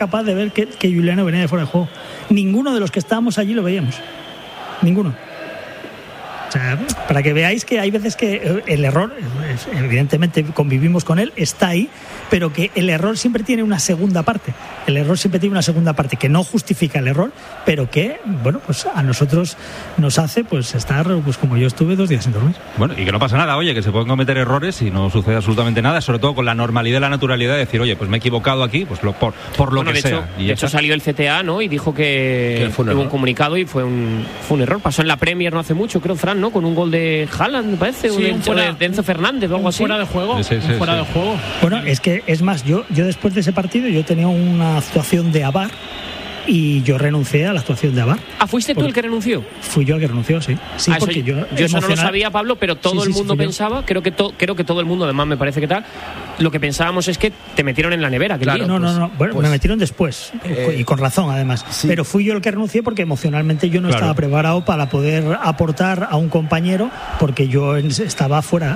capaz de ver que Giuliano venía de fuera de juego. Ninguno de los que estábamos allí lo veíamos. Ninguno. O sea, para que veáis que hay veces que el error, evidentemente convivimos con él, está ahí, pero que el error siempre tiene una segunda parte. El error siempre tiene una segunda parte que no justifica el error, pero que, bueno, pues a nosotros nos hace pues estar, pues como yo estuve 2 días sin dormir. Bueno, y que no pasa nada, oye, que se pueden cometer errores y no sucede absolutamente nada, sobre todo con la normalidad y la naturalidad de decir, oye, pues me he equivocado aquí, pues por lo que sea. De hecho salió el CTA, ¿no? Y dijo que hubo un comunicado y fue un error. Pasó en la Premier no hace mucho, creo, Fran, ¿no? Con un gol de Haaland, me parece, sí, de Enzo Fernández o algo así. Fuera de juego. Sí. Fuera de juego. Bueno, es que, es más, yo después de ese partido, yo tenía una actuación de AVAR y yo renuncié a la actuación de AVAR. Ah, ¿fuiste tú el que renunció? Fui yo el que renunció, sí. Sí, porque yo eso no lo sabía, Pablo, pero todo el mundo pensaba, creo que todo el mundo, además me parece que tal, lo que pensábamos es que te metieron en la nevera. Claro, no. Bueno, me metieron después, y con razón además. Sí. Pero fui yo el que renuncié porque emocionalmente yo no estaba preparado para poder aportar a un compañero, porque yo estaba fuera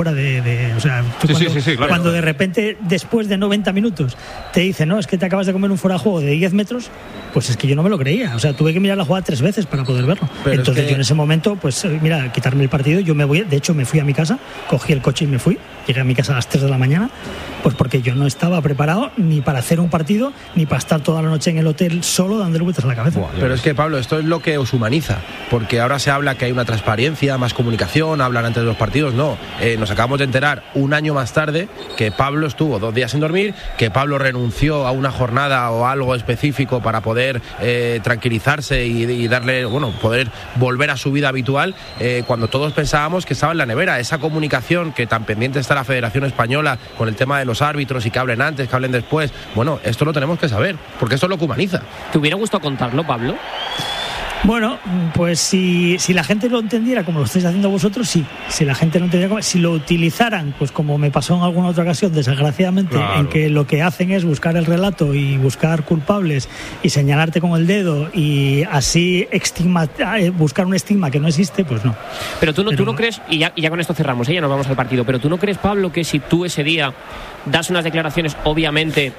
de o sea, cuando de repente, después de 90 minutos, te dicen, no, es que te acabas de comer un fuera de juego de 10 metros, pues es que yo no me lo creía. O sea, tuve que mirar la jugada 3 veces para poder verlo. Pero entonces yo en ese momento, pues mira, quitarme el partido, yo me voy, de hecho me fui a mi casa, cogí el coche y me fui. Llegué a mi casa a las 3 de la mañana, pues porque yo no estaba preparado ni para hacer un partido, ni para estar toda la noche en el hotel solo dándole vueltas a la cabeza. Pero es que, Pablo, esto es lo que os humaniza, porque ahora se habla que hay una transparencia, más comunicación, hablan antes de los partidos. No, nos acabamos de enterar un año más tarde que Pablo estuvo 2 días sin dormir, que Pablo renunció a una jornada o algo específico para poder tranquilizarse y darle, bueno, poder volver a su vida habitual, cuando todos pensábamos que estaba en la nevera. Esa comunicación que tan pendiente está la Federación Española con el tema de los árbitros y que hablen antes, que hablen después, bueno, esto lo tenemos que saber, porque esto es lo que humaniza. ¿Te hubiera gustado contarlo, Pablo? Bueno, pues si la gente lo entendiera como lo estáis haciendo vosotros, sí. Si la gente no entendiera, si lo utilizaran, pues como me pasó en alguna otra ocasión, desgraciadamente, en que lo que hacen es buscar el relato y buscar culpables y señalarte con el dedo y así buscar un estigma que no existe, pues no. Pero tú no crees, y ya con esto cerramos, ya nos vamos al partido, pero tú no crees, Pablo, que si tú ese día das unas declaraciones, obviamente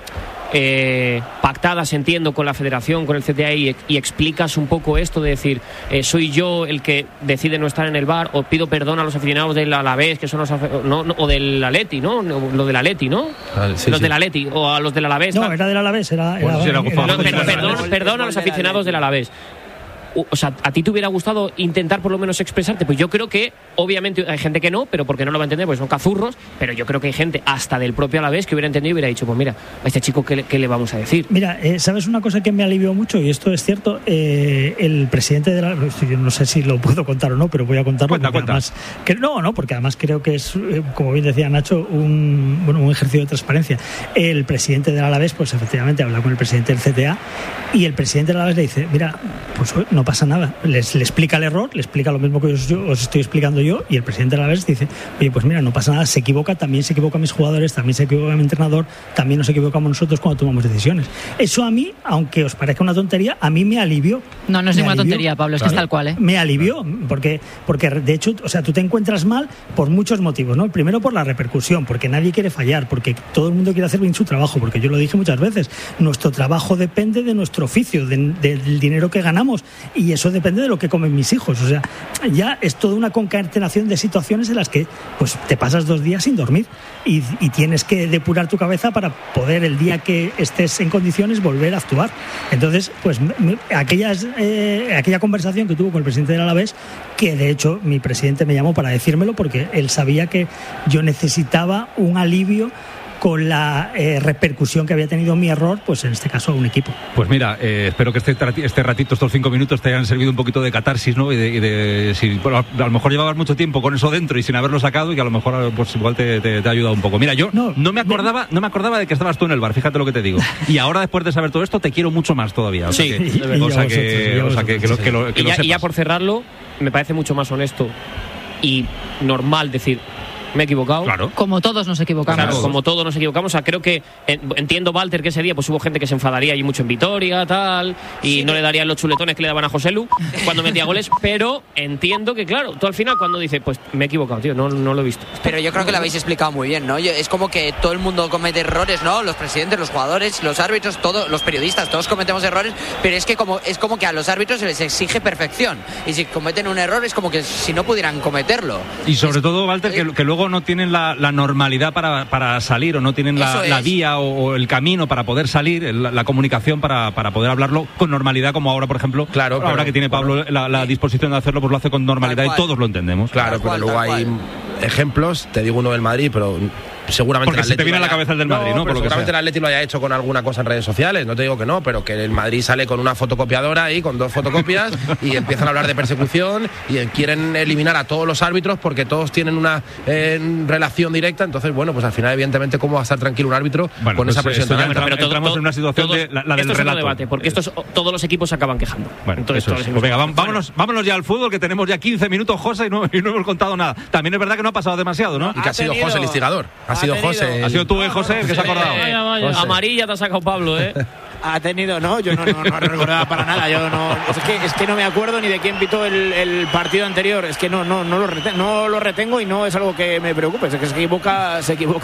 pactadas, entiendo, con la Federación, con el CTA, y explicas un poco esto de decir, soy yo el que decide no estar en el bar, o pido perdón a los aficionados del Alavés, que son los o del Atleti, ¿no? Lo del Atleti, ¿no? Los del Atleti, o a los del Alavés. No, era del Alavés, perdón a los aficionados del Alavés. O sea, ¿a ti te hubiera gustado intentar por lo menos expresarte? Pues yo creo que, obviamente, hay gente que no, pero porque no lo va a entender, porque son cazurros, pero yo creo que hay gente, hasta del propio Alavés, que hubiera entendido y hubiera dicho, pues mira, a este chico, ¿qué le vamos a decir? Mira, ¿sabes una cosa que me alivió mucho? Y esto es cierto, el presidente de la... Yo no sé si lo puedo contar o no, pero voy a contarlo. Cuenta. Además, porque además creo que es, como bien decía Nacho, un ejercicio de transparencia. El presidente del Alavés, pues efectivamente, habla con el presidente del CTA, y el presidente del Alavés le dice, mira, pues no pasa nada, le explica el error, le explica lo mismo que os estoy explicando yo, y el presidente de la vez dice, oye, pues mira, no pasa nada, se equivoca, también se equivocan mis jugadores, también se equivoca mi entrenador, también nos equivocamos nosotros cuando tomamos decisiones. Eso a mí, aunque os parezca una tontería, a mí me alivió. No es ninguna tontería, Pablo, es que es tal cual, Me alivió, porque de hecho, o sea, tú te encuentras mal por muchos motivos, ¿no? El primero, por la repercusión, porque nadie quiere fallar, porque todo el mundo quiere hacer bien su trabajo, porque yo lo dije muchas veces, nuestro trabajo depende de nuestro oficio, del dinero que ganamos, y eso depende de lo que comen mis hijos. O sea, ya es toda una concatenación de situaciones en las que pues te pasas 2 días sin dormir y tienes que depurar tu cabeza para poder, el día que estés en condiciones, volver a actuar. Entonces, pues aquella conversación que tuvo con el presidente del Alavés, que de hecho mi presidente me llamó para decírmelo, porque él sabía que yo necesitaba un alivio con la repercusión que había tenido mi error, pues en este caso a un equipo. Pues mira, espero que este ratito, estos 5 minutos, te hayan servido un poquito de catarsis, ¿no? Y de si, bueno, a lo mejor llevabas mucho tiempo con eso dentro y sin haberlo sacado, y que a lo mejor pues igual te ha ayudado un poco. Mira, yo no me acordaba de que estabas tú en el bar, fíjate lo que te digo. Y ahora, después de saber todo esto, te quiero mucho más todavía. O sea, que lo sepas. Y ya por cerrarlo, me parece mucho más honesto y normal decir, me he equivocado. Claro. Como todos nos equivocamos. Claro, como todos nos equivocamos. O sea, creo que entiendo, Walter, que ese día pues hubo gente que se enfadaría y mucho en Vitoria, tal, y no le darían los chuletones que le daban a Joselu cuando metía goles, pero entiendo que, claro, tú al final cuando dices, pues me he equivocado, tío, no lo he visto. Pero yo creo que lo habéis explicado muy bien, ¿no? Es como que todo el mundo comete errores, ¿no? Los presidentes, los jugadores, los árbitros, todos, los periodistas, todos cometemos errores, pero es como que a los árbitros se les exige perfección. Y si cometen un error es como que si no pudieran cometerlo. Y sobre todo, Walter, que luego no tienen la normalidad para salir, o no tienen la vía o el camino para poder salir, la comunicación para poder hablarlo con normalidad, como ahora, por ejemplo, ahora que tiene Pablo la disposición de hacerlo, pues lo hace con normalidad y todos lo entendemos. Claro, pero luego hay ejemplos, te digo uno del Madrid, pero seguramente porque se te viene a la cabeza el del Madrid, ¿no? Por lo seguramente el Atleti lo haya hecho con alguna cosa en redes sociales, no te digo que no, pero que el Madrid sale con una fotocopiadora ahí, con 2 fotocopias y empiezan a hablar de persecución y quieren eliminar a todos los árbitros porque todos tienen una relación directa. Entonces, bueno, pues al final, evidentemente, ¿cómo va a estar tranquilo un árbitro con esa presión? Pero entramos en una situación de la del relato. Es un debate, porque todos los equipos se acaban quejando. Bueno, entonces, pues venga, vámonos ya al fútbol, que tenemos ya 15 minutos, José, y no hemos contado nada. También es verdad que no ha pasado demasiado, ¿no? Y que ha sido José el instigador. Ha sido José. Ha sido tú, José, el que se ha acordado. Vaya. Amarilla te ha sacado Pablo, Ha tenido, no, yo no recordaba para nada. Yo no, es que no me acuerdo ni de quién pitó el partido anterior. Es que no lo retengo y no es algo que me preocupe. Es que se equivoca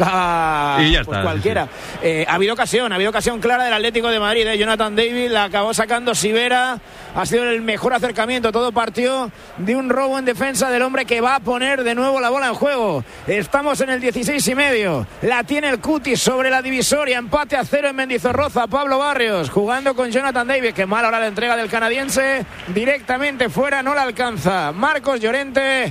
y ya pues está, cualquiera. Sí. Ha habido ocasión clara del Atlético de Madrid. Jonathan David la acabó sacando Sivera. Ha sido el mejor acercamiento. Todo partió de un robo en defensa del hombre que va a poner de nuevo la bola en juego. Estamos en el 16,5. La tiene el Cuti sobre la divisoria. Empate a 0 en Mendizorroza. Pablo Barrios jugando con Jonathan David. Que mal ahora la entrega del canadiense. Directamente fuera, no la alcanza. Marcos Llorente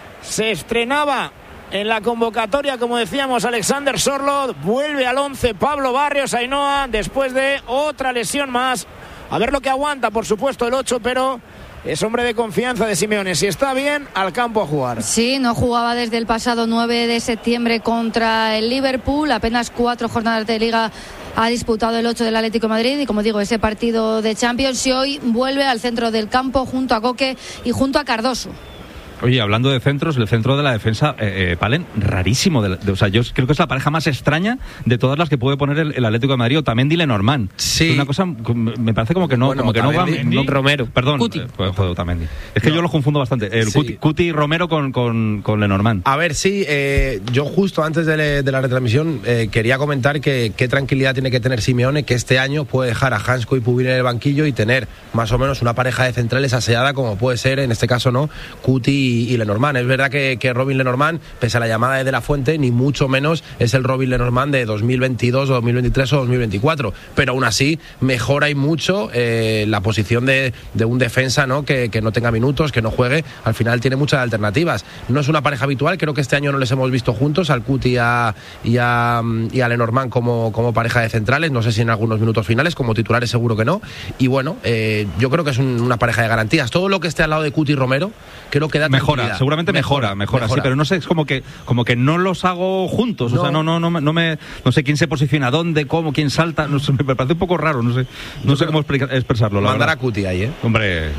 se estrenaba en la convocatoria, como decíamos, Alexander Sorloth. Vuelve al 11 Pablo Barrios, Ainhoa, después de otra lesión más. A ver lo que aguanta, por supuesto, el 8, pero es hombre de confianza de Simeone. Si está bien, al campo a jugar. Sí, no jugaba desde el pasado 9 de septiembre contra el Liverpool. Apenas 4 jornadas de Liga ha disputado el 8 del Atlético de Madrid. Y como digo, ese partido de Champions. Y hoy vuelve al centro del campo junto a Coque y junto a Cardoso. Oye, hablando de centros, el centro de la defensa, Palen, rarísimo. O sea, yo creo que es la pareja más extraña de todas las que puede poner el Atlético de Madrid. Otamendi y Lenormand. Sí. Es una cosa, me parece como que no, bueno, como que no va. No, Romero. Perdón. Cuti. Joder, Otamendi. Es que yo lo confundo bastante. Cuti y Romero con Lenormand. A ver, sí, yo justo antes de la retransmisión quería comentar que qué tranquilidad tiene que tener Simeone, que este año puede dejar a Hansko y Pubin en el banquillo y tener más o menos una pareja de centrales aseada, como puede ser, en este caso, ¿no? Cuti y Lenormand. Es verdad que Robin Lenormand, pese a la llamada de La Fuente, ni mucho menos es el Robin Lenormand de 2022 o 2023 o 2024, pero aún así mejora y mucho la posición de un defensa, ¿no? Que no tenga minutos, que no juegue. Al final tiene muchas alternativas. No es una pareja habitual, creo que este año no les hemos visto juntos, al Cuti y a Lenormand como pareja de centrales, no sé si en algunos minutos finales, como titulares seguro que no. Y bueno, yo creo que es una pareja de garantías. Todo lo que esté al lado de Cuti y Romero, creo que da mejora, seguramente mejora, sí, pero no sé, es como que no los hago juntos, no. O sea, no sé quién se posiciona dónde, cómo, quién salta, no sé, me parece un poco raro, no sé cómo expresarlo. Mandar a Cuti ahí, Hombre.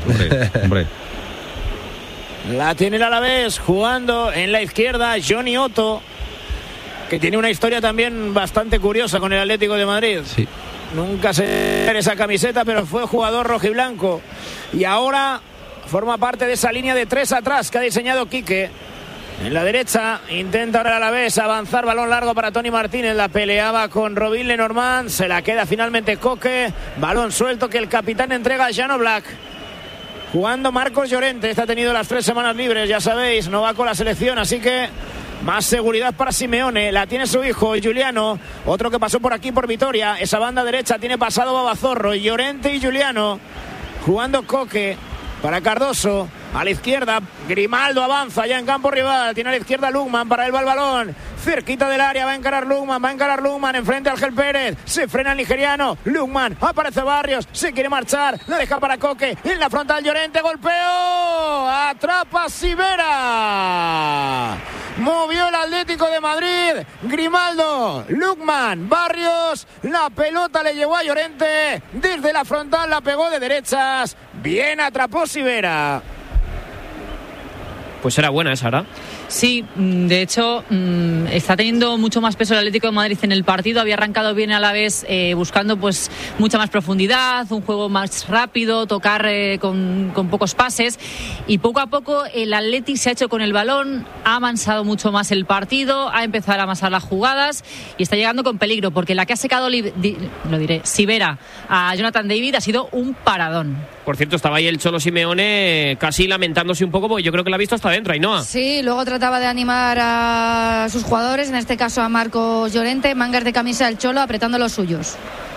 La tiene el Alavés jugando en la izquierda Johnny Otto, que tiene una historia también bastante curiosa con el Atlético de Madrid. Sí. Nunca se ve esa camiseta, pero fue jugador rojiblanco y ahora forma parte de esa línea de 3 atrás que ha diseñado Quique. En la derecha intenta ahora a la vez avanzar, balón largo para Toni Martínez, la peleaba con Robin Lenormand, se la queda finalmente Coque, balón suelto que el capitán entrega a Jan Oblak. Jugando Marcos Llorente, este ha tenido las 3 semanas libres, ya sabéis, no va con la selección, así que más seguridad para Simeone. La tiene su hijo Giuliano, otro que pasó por aquí por Vitoria. Esa banda derecha tiene pasado Babazorro, Llorente y Giuliano. Jugando Coque para Cardoso. A la izquierda, Grimaldo avanza ya en campo rival. Tiene a la izquierda Lukman, para él va el balón. Cerquita del área, va a encarar Lukman, enfrente a Ángel Pérez. Se frena el nigeriano. Lukman, aparece Barrios, se quiere marchar. La deja para Coque. En la frontal Llorente, golpeo. Atrapa Sivera. Movió el Atlético de Madrid. Grimaldo, Lukman, Barrios. La pelota le llevó a Llorente. Desde la frontal la pegó de derechas. Bien atrapó Sivera. Pues era buena esa, ¿verdad? Sí, de hecho está teniendo mucho más peso el Atlético de Madrid en el partido. Había arrancado bien a la vez buscando pues mucha más profundidad, un juego más rápido, tocar con pocos pases, y poco a poco el Atleti se ha hecho con el balón, ha avanzado mucho más el partido, ha empezado a amasar las jugadas y está llegando con peligro, porque la que ha secado Sivera a Jonathan David ha sido un paradón. Por cierto, estaba ahí el Cholo Simeone casi lamentándose un poco, porque yo creo que lo ha visto hasta adentro, Ainhoa. Sí, luego trataba de animar a sus jugadores, en este caso a Marcos Llorente, mangas de camisa del Cholo, apretando los suyos.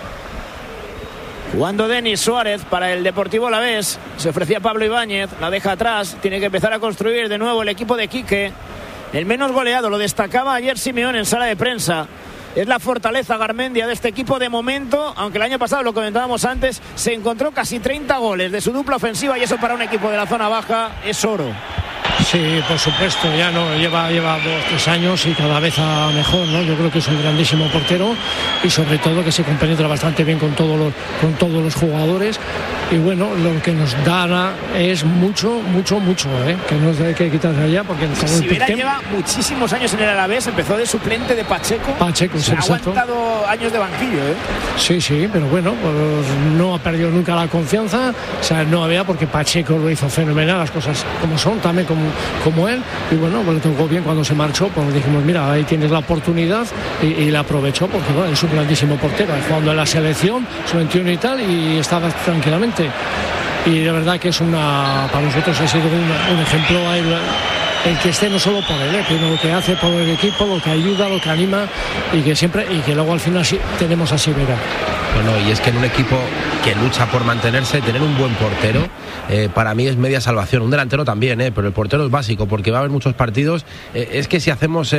Jugando Denis Suárez para el Deportivo Alavés, se ofrecía Pablo Ibáñez, la deja atrás, tiene que empezar a construir de nuevo el equipo de Quique. El menos goleado, lo destacaba ayer Simeone en sala de prensa. Es la fortaleza Garmendia de este equipo de momento, aunque el año pasado, lo comentábamos antes, se encontró casi 30 goles de su dupla ofensiva, y eso para un equipo de la zona baja es oro. Sí, por supuesto, ya no lleva 2-3 años y cada vez a mejor, ¿no? Yo creo que es un grandísimo portero y sobre todo que se compenetra bastante bien con todos los jugadores, y bueno, lo que nos da es mucho, que no hay que quitarse allá, porque Sivera lleva muchísimos años en el Alavés, empezó de suplente de Pacheco, se ha aguantado años de banquillo, Sí, pero bueno, pues no ha perdido nunca la confianza, o sea, no había, porque Pacheco lo hizo fenomenal, las cosas como son, también como él, y bueno, pues le tocó bien cuando se marchó, pues dijimos, mira, ahí tienes la oportunidad, y la aprovechó, porque bueno, es un grandísimo portero, jugando en la selección, su 21 y tal, y estaba tranquilamente, y de verdad que es para nosotros ha sido un ejemplo el que esté, no solo por él, sino lo que hace por el equipo, lo que ayuda, lo que anima, y que luego al final sí tenemos a Sivera. Bueno, y es que en un equipo que lucha por mantenerse, tener un buen portero, para mí es media salvación. Un delantero también, pero el portero es básico, porque va a haber muchos partidos. Es que si hacemos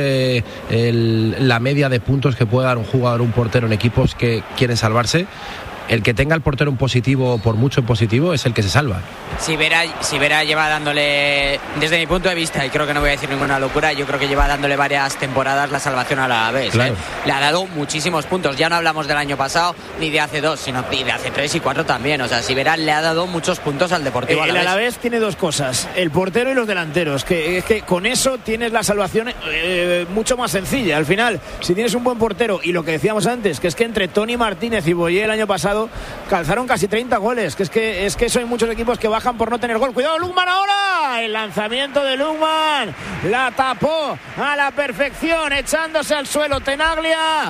la media de puntos que puede dar un jugador, un portero en equipos que quieren salvarse, el que tenga el portero en positivo, por mucho en positivo, es el que se salva. Sivera lleva dándole, desde mi punto de vista, y creo que no voy a decir ninguna locura, yo creo que lleva dándole varias temporadas la salvación a la vez. Claro. Le ha dado muchísimos puntos. Ya no hablamos del año pasado ni de hace 2, sino de hace 3 y 4 también. O sea, Sivera le ha dado muchos puntos al Deportivo Alavés. El Alavés tiene dos cosas: el portero y los delanteros. Que con eso tienes la salvación mucho más sencilla. Al final, si tienes un buen portero, y lo que decíamos antes, que es que entre Tony Martínez y Boyé el año pasado calzaron casi 30 goles, que es que eso hay muchos equipos que bajan por no tener gol. Cuidado, Lukman ahora, el lanzamiento de Lukman, la tapó a la perfección, echándose al suelo Tenaglia,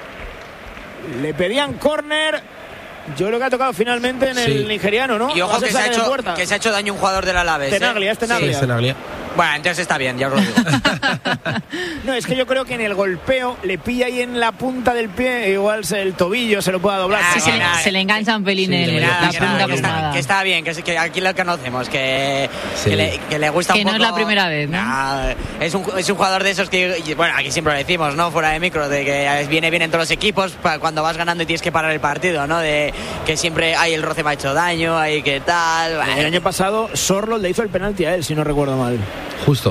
le pedían córner. Yo creo que ha tocado finalmente en el nigeriano, ¿no? Y ojo que se ha hecho daño un jugador del Alavés. Tenaglia, es Tenaglia. Sí, es Tenaglia. Bueno, entonces está bien, ya os lo digo. No, es que yo creo que en el golpeo le pilla ahí en la punta del pie, igual el tobillo se lo pueda doblar. Se le engancha un pelín en la punta. Que está bien, que aquí lo conocemos, que le gusta un poco. Que no es la primera vez, ¿no? Es un jugador de esos que, bueno, aquí siempre lo decimos, ¿no? Fuera de micro, de que viene bien en todos los equipos cuando vas ganando y tienes que parar el partido, ¿no? De que siempre hay el roce me ha hecho daño, hay que tal. El año pasado Sorloth le hizo el penalti a él, si no recuerdo mal. Justo.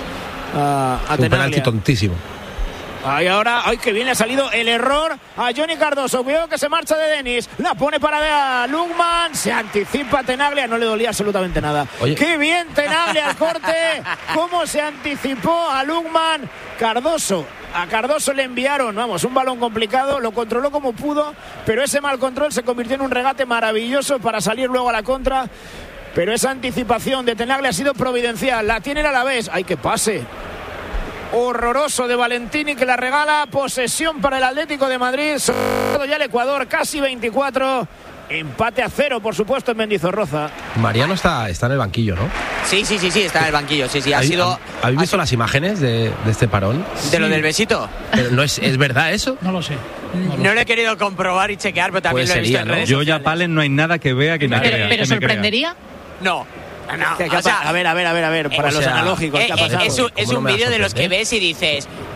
Un penalti tontísimo. Ahí ahora, ¡ay, que bien le ha salido el error a Johnny Cardoso! Cuidado que se marcha de Denis, la pone para Lukman, se anticipa Tenaglia, no le dolía absolutamente nada. Oye. ¡Qué bien Tenaglia al corte! ¿Cómo se anticipó a Lukman? Cardoso. A Cardoso le enviaron, un balón complicado, lo controló como pudo, pero ese mal control se convirtió en un regate maravilloso para salir luego a la contra. Pero esa anticipación de Tenaglia ha sido providencial. La tiene el Alavés. ¡Ay, que pase! Horroroso de Valentini, que la regala. Posesión para el Atlético de Madrid. Todo ya el Ecuador, casi 24. Empate a 0, por supuesto, en Mendizorroza. Mariano está en el banquillo, ¿no? Sí, está en el banquillo. Sí, ¿Habéis visto las imágenes de este parón? ¿De lo del besito? Pero no es verdad eso. No lo sé. No lo he querido comprobar y chequear, pero también lo he visto en redes Yo sociales. ya, Palen, no hay nada que vea que me crea. ¿Pero sorprendería? No. A ver, para los analógicos, ¿qué ha pasado? Es un vídeo de los que ves y dices,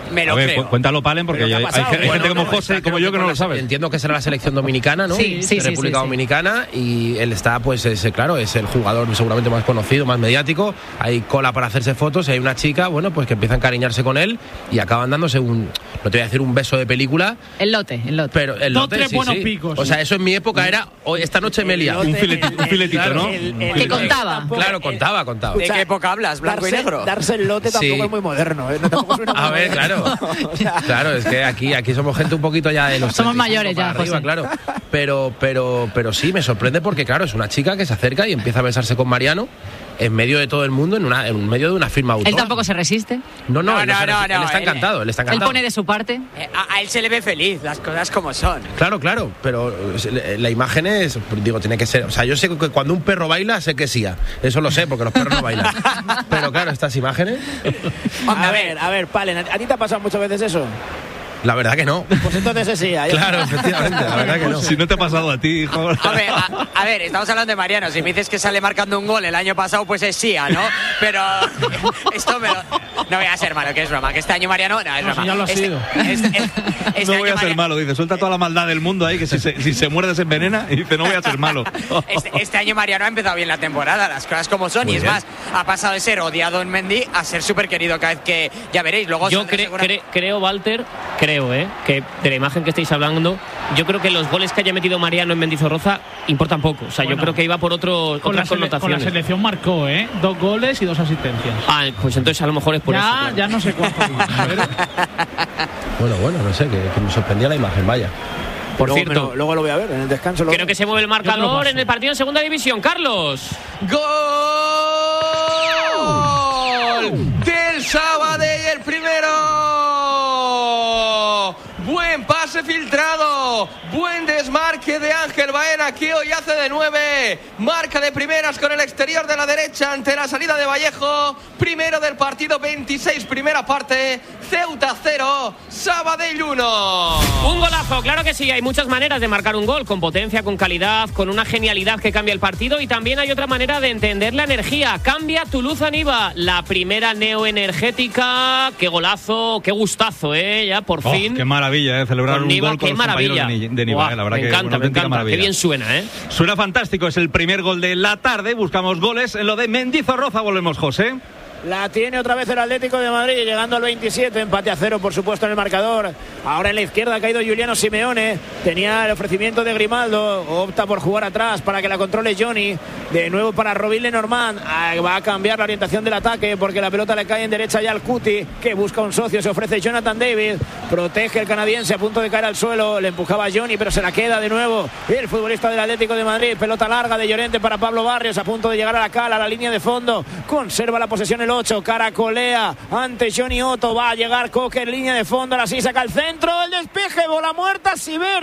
Me lo creo. Cuéntalo, Palen, porque hay gente como José, como yo, que no lo sabe. Entiendo que será la selección dominicana, ¿no? Sí, República Dominicana, y él está, pues, claro, es el jugador seguramente más conocido, más mediático. Hay cola para hacerse fotos y hay una chica, bueno, pues que empieza a encariñarse con él y acaban dándose no te voy a decir un beso de película. El lote. Pero el lote, tres buenos sí. picos. O sea, eso en mi época era, esta noche me lía. Un filetito, claro, ¿no? Que contaba. Claro, contaba. ¿De qué época hablas? ¿Blanco y negro? Darse el lote tampoco es muy moderno, ¿eh? A ver, claro. Claro, es que aquí somos gente un poquito ya de los... Somos mayores ya, arriba, claro. Pero sí, me sorprende porque, claro, es una chica que se acerca y empieza a besarse con Mariano en medio de todo el mundo, en medio de una firma autógrafa. Él tampoco se resiste. No, él está encantado. Él pone de su parte. A él se le ve feliz, las cosas como son. Claro, pero la imagen es, digo, tiene que ser, o sea, yo sé que cuando un perro baila, sé que es Sia. Eso lo sé, porque los perros no bailan. Pero claro, estas imágenes... A ver, Palen, ¿a ti te ha pasado muchas veces eso? La verdad que no. Pues entonces es Sia. Claro, efectivamente, la verdad que no. Si no te ha pasado a ti, hijo. A ver, estamos hablando de Mariano. Si me dices que sale marcando un gol el año pasado, pues es Sia, ¿no? Pero esto no voy a ser malo, que es broma. Que este año Mariano... No, es broma. Ya lo ha sido. No voy a ser malo, dice. Suelta toda la maldad del mundo ahí, que si se muerde se envenena, y dice, no voy a ser malo. Este año Mariano ha empezado bien la temporada, las cosas como son. Muy y es bien. Más, ha pasado de ser odiado en Mendy a ser súper querido cada vez que... Ya veréis, luego... Yo creo, Walter, que de la imagen que estáis hablando, yo creo que los goles que haya metido Mariano en Mendizorroza importan poco. O sea, yo creo que iba por otras connotaciones. Con la selección marcó, 2 goles y 2 asistencias. Pues entonces a lo mejor es por eso. Claro. Ya no sé cuánto. Bueno, no sé, que me sorprendía la imagen, vaya. Por cierto, luego lo voy a ver en el descanso. Creo que se mueve el marcador en el partido en segunda división. Carlos. ¡Gol! Del Sabadell, el primero. Buen pase filtrado, buen desmarque de Ángel Baena, que hoy hace de 9, marca de primeras con el exterior de la derecha ante la salida de Vallejo, primero del partido, 26, primera parte, Ceuta 0, Sabadell 1. Un golazo, claro que sí, hay muchas maneras de marcar un gol, con potencia, con calidad, con una genialidad que cambia el partido, y también hay otra manera de entender la energía. Cambia Toulouse Aniva, la primera neoenergética. Qué golazo, qué gustazo, ya por fin. Qué maravilla, celebrar un gol con los compañeros de Niva, la verdad. Me encanta, maravilla. Qué bien suena, Suena fantástico, es el primer gol de la tarde, buscamos goles en lo de Mendizorroza, volvemos, José. La tiene otra vez el Atlético de Madrid, llegando al 27, empate a 0, por supuesto, en el marcador. Ahora en la izquierda ha caído Giuliano Simeone, tenía el ofrecimiento de Grimaldo, opta por jugar atrás para que la controle Johnny, de nuevo para Robin Lenormand, va a cambiar la orientación del ataque porque la pelota le cae en derecha ya al Cuti, que busca un socio, se ofrece Jonathan David, protege el canadiense a punto de caer al suelo, le empujaba Johnny, pero se la queda de nuevo el futbolista del Atlético de Madrid, pelota larga de Llorente para Pablo Barrios, a punto de llegar a la cala, a la línea de fondo, conserva la posesión el 8, caracolea ante Johnny Otto, va a llegar Coque en línea de fondo, ahora sí saca el centro, el despeje, bola muerta,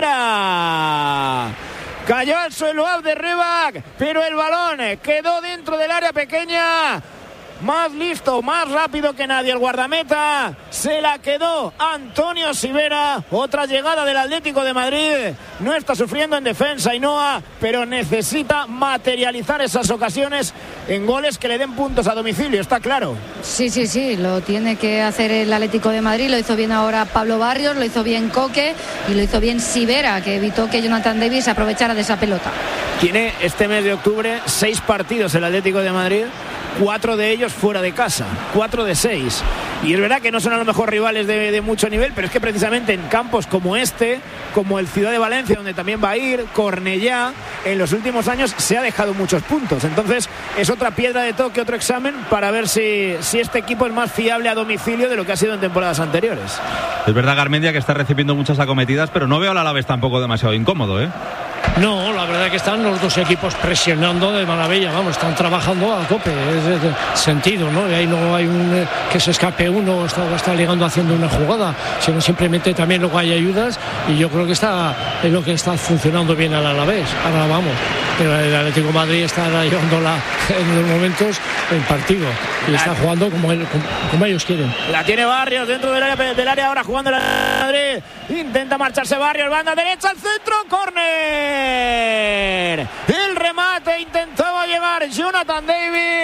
Sivera. Cayó al suelo Abderrebak, pero el balón quedó dentro del área pequeña. Más listo, más rápido que nadie el guardameta. Se la quedó Antonio Sivera. Otra llegada del Atlético de Madrid. No está sufriendo en defensa Ainhoa, pero necesita materializar esas ocasiones en goles que le den puntos a domicilio, está claro. Sí, lo tiene que hacer el Atlético de Madrid. Lo hizo bien ahora Pablo Barrios, lo hizo bien Coque y lo hizo bien Sivera, que evitó que Jonathan Davis aprovechara de esa pelota. Tiene este mes de octubre 6 partidos el Atlético de Madrid, 4 de ellos fuera de casa, 4 de 6. Y es verdad que no son a lo mejor rivales de mucho nivel, pero es que precisamente en campos como este, como el Ciudad de Valencia, donde también va a ir, Cornellá, en los últimos años se ha dejado muchos puntos. Entonces es otra piedra de toque, otro examen para ver si este equipo es más fiable a domicilio de lo que ha sido en temporadas anteriores. Es verdad, Garmendia, que está recibiendo muchas acometidas, pero no veo al Alavés tampoco demasiado incómodo, No, la verdad que están los dos equipos presionando de maravilla, están trabajando a tope, es sentido, ¿no? Y ahí no hay que se escape uno, está ligando haciendo una jugada, sino simplemente también luego hay ayudas, y yo creo que es lo que está funcionando bien al Alavés. Ahora vamos, pero el Atlético de Madrid está llevando en los momentos el partido y está jugando como ellos quieren. La tiene Barrios dentro del área ahora jugando el Madrid, intenta marcharse Barrios, banda derecha al centro, córner. El remate intentaba llegar Jonathan David,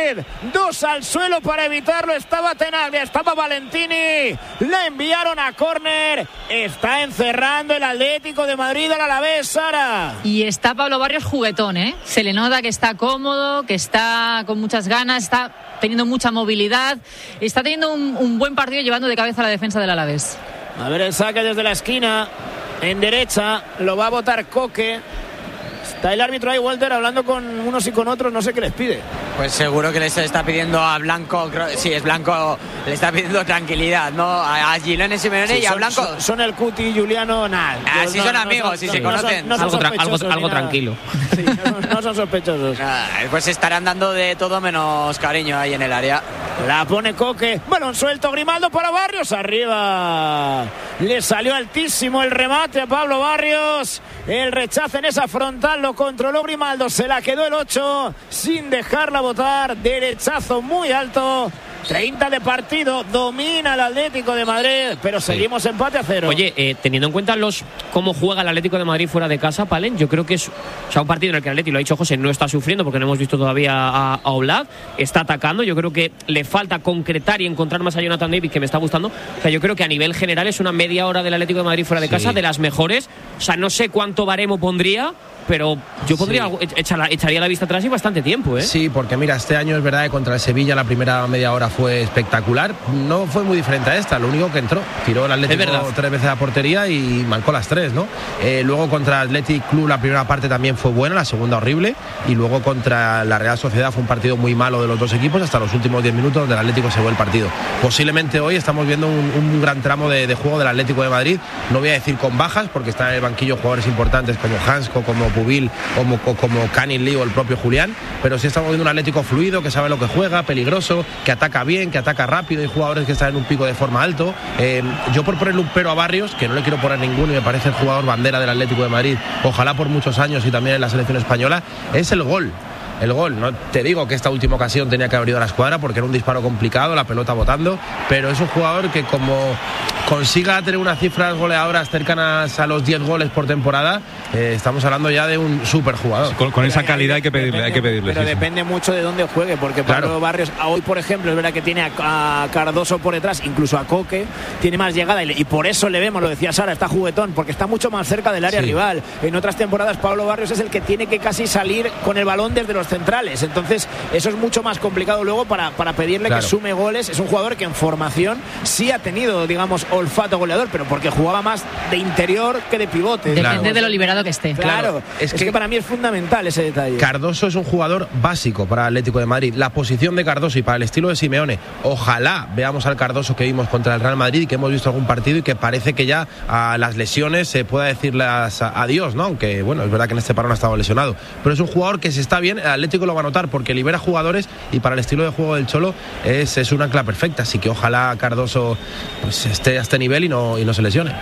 Madrid. 2 al suelo para evitarlo. Estaba Tenaglia, estaba Valentini. La enviaron a córner. Está encerrando el Atlético de Madrid al Alavés, Sara. Y está Pablo Barrios juguetón, ¿eh? Se le nota que está cómodo, que está con muchas ganas, está teniendo mucha movilidad. Está teniendo un buen partido llevando de cabeza a la defensa del Alavés. A ver el saque desde la esquina. En derecha lo va a botar Coque. Está el árbitro ahí, Walter, hablando con unos y con otros, no sé qué les pide. Pues seguro que les está pidiendo a Blanco, sí, es Blanco, le está pidiendo tranquilidad, ¿no? A Gigliotti Simeone y a Blanco. Son el Cuti y Juliano, nada. Sí, son amigos, sí, se conocen. No son algo tranquilo. Sí, no son sospechosos. Pues estarán dando de todo menos cariño ahí en el área. La pone Coque, balón suelto, Grimaldo para Barrios, arriba. Le salió altísimo el remate a Pablo Barrios. El rechazo en esa frontal lo controló Grimaldo, se la quedó el 8 sin dejarla botar. Derechazo muy alto. 30 de partido, domina el Atlético de Madrid, pero seguimos empate a 0. Oye, teniendo en cuenta cómo juega el Atlético de Madrid fuera de casa, Palen, yo creo que es un partido en el que el Atlético, lo ha dicho José, no está sufriendo porque no hemos visto todavía a Oblak, está atacando. Yo creo que le falta concretar y encontrar más a Jonathan David, que me está gustando. O sea, yo creo que a nivel general es una media hora del Atlético de Madrid fuera de casa de las mejores. O sea, no sé cuánto baremo pondría, pero yo echaría la vista atrás y bastante tiempo, ¿eh? Sí, porque mira, este año es verdad que contra el Sevilla la primera media hora fue espectacular. No fue muy diferente a esta, lo único que entró. Tiró el Atlético 3 veces a portería y marcó las 3, ¿no? Luego contra el Athletic Club la primera parte también fue buena, la segunda horrible. Y luego contra la Real Sociedad fue un partido muy malo de los dos equipos hasta los últimos 10 minutos donde el Atlético se fue el partido. Posiblemente hoy estamos viendo un gran tramo de juego del Atlético de Madrid. No voy a decir con bajas porque están en el banquillo jugadores importantes como Hansko, como Pubil, como Canin Lee o el propio Julián, pero sí estamos viendo un Atlético fluido, que sabe lo que juega, peligroso, que ataca bien, que ataca rápido, y jugadores que están en un pico de forma alto. Yo por ponerle un pero a Barrios, que no le quiero poner ninguno y me parece el jugador bandera del Atlético de Madrid, ojalá por muchos años y también en la selección española, es el gol. El gol, no te digo que esta última ocasión tenía que haber ido a la escuadra porque era un disparo complicado, la pelota botando, pero es un jugador que como consiga tener unas cifras goleadoras cercanas a los 10 goles por temporada, estamos hablando ya de un superjugador. Con esa calidad hay que pedirle. Pero depende mucho de dónde juegue, porque Pablo Barrios hoy, por ejemplo, es verdad que tiene a Cardoso por detrás, incluso a Coque, tiene más llegada y por eso le vemos, lo decía Sara, está juguetón, porque está mucho más cerca del área rival. En otras temporadas Pablo Barrios es el que tiene que casi salir con el balón desde los centrales, entonces eso es mucho más complicado luego para pedirle que sume goles. Es un jugador que en formación sí ha tenido, digamos, olfato goleador, pero porque jugaba más de interior que de pivote. Depende de lo liberado que esté. Claro, es que para mí es fundamental ese detalle. Cardoso es un jugador básico para el Atlético de Madrid. La posición de Cardoso y para el estilo de Simeone, ojalá veamos al Cardoso que vimos contra el Real Madrid y que hemos visto algún partido y que parece que ya a las lesiones se pueda decirles adiós, ¿no? Aunque, bueno, es verdad que en este parón ha estado lesionado. Pero es un jugador que si está bien, el Atlético lo va a notar porque libera jugadores y para el estilo de juego del Cholo es una ancla perfecta. Así que ojalá Cardoso pues esté a este nivel y no se lesione.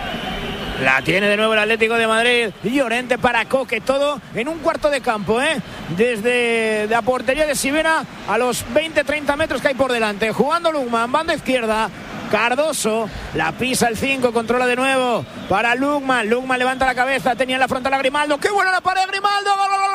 La tiene de nuevo el Atlético de Madrid. Llorente para Coque, todo en un cuarto de campo, desde la portería de Sivera a los 20-30 metros que hay por delante. Jugando Lukman, banda izquierda. Cardoso, la pisa el 5, controla de nuevo para Lukman. Lukman levanta la cabeza, tenía en la frontal a Grimaldo. ¡Qué buena la pared, Grimaldo!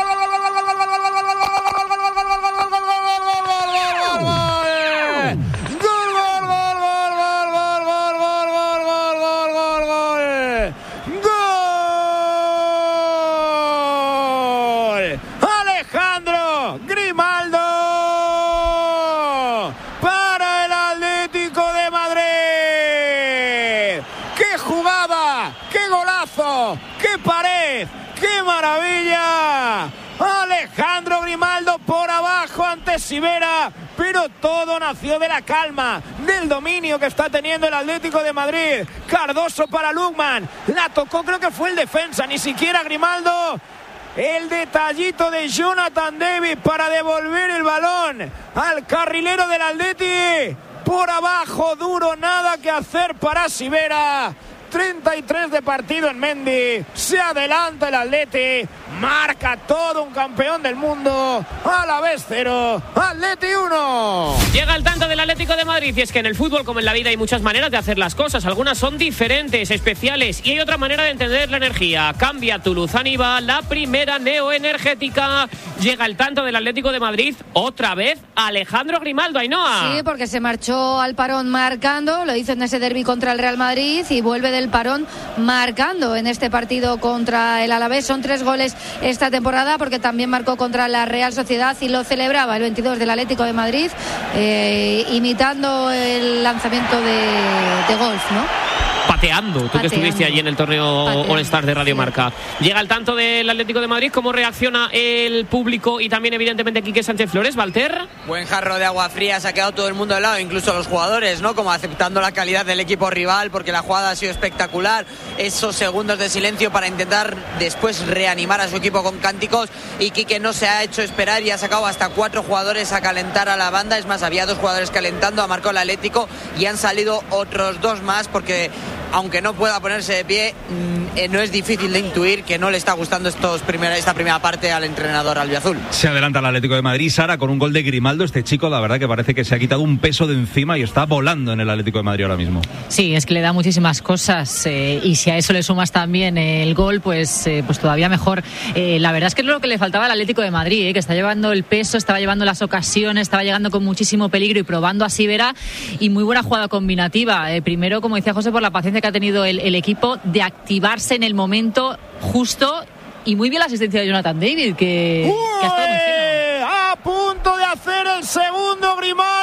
¡Qué pared! ¡Qué maravilla! Alejandro Grimaldo por abajo ante Sivera, pero todo nació de la calma, del dominio que está teniendo el Atlético de Madrid. Cardoso para Lukman, la tocó, creo que fue el defensa, ni siquiera Grimaldo. El detallito de Jonathan David para devolver el balón al carrilero del Atleti. Por abajo, duro, nada que hacer para Sivera. 33 de partido en Mendy, se adelanta el Atleti, marca todo un campeón del mundo, Alavés 0, Atleti 1. Llega el tanto del Atlético de Madrid y es que en el fútbol como en la vida hay muchas maneras de hacer las cosas, algunas son diferentes, especiales y hay otra manera de entender la energía. Cambia tu luz Aniva, la primera neoenergética. llega el tanto del Atlético de Madrid, otra vez Alejandro Grimaldo, Ainhoa. Sí, porque se marchó al parón marcando, lo hizo en ese derbi contra el Real Madrid y vuelve del parón marcando en este partido contra el Alavés. Son 3 goles esta temporada, porque también marcó contra la Real Sociedad y lo celebraba el 22 del Atlético de Madrid, imitando el lanzamiento de golf, ¿no? Pateando, tú que estuviste allí en el torneo All Stars de Radio Marca. Llega el tanto del Atlético de Madrid, ¿cómo reacciona el público y también evidentemente Quique Sánchez Flores, Walter? Buen jarro de agua fría, se ha quedado todo el mundo de lado, incluso los jugadores, ¿no? Como aceptando la calidad del equipo rival, porque la jugada ha sido espectacular. Esos segundos de silencio para intentar después reanimar a su equipo con cánticos, y Quique no se ha hecho esperar y ha sacado hasta 4 jugadores a calentar a la banda. Es más, había 2 jugadores calentando, ha marcado el Atlético y han salido otros 2 más, porque aunque no pueda ponerse de pie, no es difícil de intuir que no le está gustando esta primera parte al entrenador albiazul. Se adelanta el Atlético de Madrid, Sara, con un gol de Grimaldo. Este chico, la verdad que parece que se ha quitado un peso de encima y está volando en el Atlético de Madrid ahora mismo. Sí, es que le da muchísimas cosas, y si a eso le sumas también el gol, pues todavía mejor. La verdad es que es lo que le faltaba al Atlético de Madrid, que está llevando el peso, estaba llevando las ocasiones, estaba llegando con muchísimo peligro y probando a Sivera, y muy buena jugada combinativa. Primero, como decía José, por la paciencia que ha tenido el equipo de activarse en el momento justo, y muy bien la asistencia de Jonathan David, que ha estado muy fino. A punto de hacer el segundo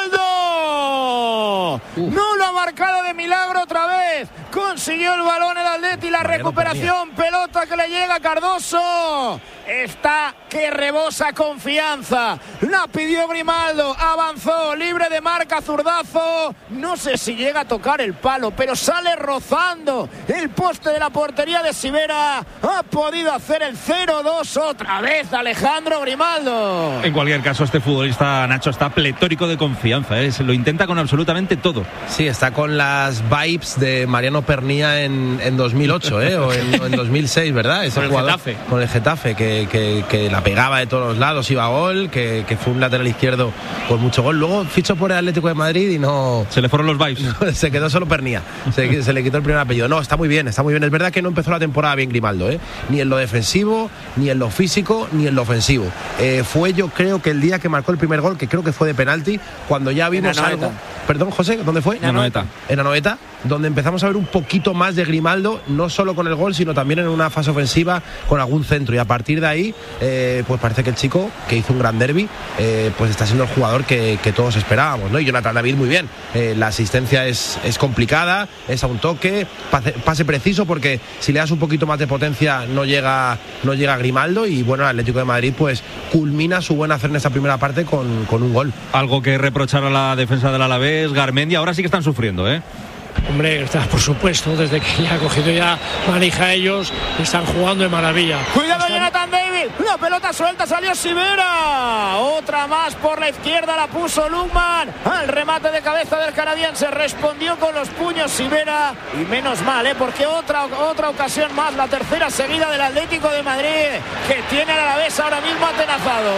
Grimaldo. No lo ha marcado de milagro otra vez. Consiguió el balón el Atleti, la recuperación, pelota que le llega a Cardoso. Está que rebosa confianza. La pidió Grimaldo, avanzó, libre de marca, zurdazo. No sé si llega a tocar el palo, pero sale rozando el poste de la portería de Sivera. Ha podido hacer el 0-2 otra vez Alejandro Grimaldo. En cualquier caso, este futbolista, Nacho, está pletórico de confianza, Se lo intenta con absolutamente todo. Sí, está con las vibes de Mariano Pernía en 2008, o en 2006, ¿verdad? Ese con el jugador, Getafe. Con el Getafe, que la pegaba de todos los lados, iba a gol, que fue un lateral izquierdo con mucho gol. Luego fichó por el Atlético de Madrid y no... Se le fueron los vibes. No, se quedó solo Pernía. Se le quitó el primer apellido. No, está muy bien, está muy bien. Es verdad que no empezó la temporada bien Grimaldo, Ni en lo defensivo, ni en lo físico, ni en lo ofensivo. Fue, yo creo, que el día que marcó el primer gol, que creo que fue de penalti, cuando ya vimos algo... Perdón, José, ¿dónde fue? En Anoeta. En Anoeta, donde empezamos a ver un poquito más de Grimaldo, no solo con el gol, sino también en una fase ofensiva con algún centro. Y a partir de ahí, pues parece que el chico, que hizo un gran derbi, pues está siendo el jugador que todos esperábamos, ¿no? Y Jonathan David muy bien. La asistencia es complicada, es a un toque, pase preciso, porque si le das un poquito más de potencia no llega Grimaldo. Y bueno, el Atlético de Madrid pues culmina su buen hacer en esta primera parte con un gol. Algo que reprochar a la defensa del Alavés, Garmendia, ahora sí que están sufriendo, Hombre, está, por supuesto, desde que ya ha cogido manija ellos, están jugando de maravilla. Cuidado, Jonathan David, la pelota suelta, salió Sivera, otra más por la izquierda, la puso Lukman, al remate de cabeza del canadiense, respondió con los puños Sivera, y menos mal, porque otra ocasión más, la tercera seguida del Atlético de Madrid, que tiene al Alavés ahora mismo atenazado.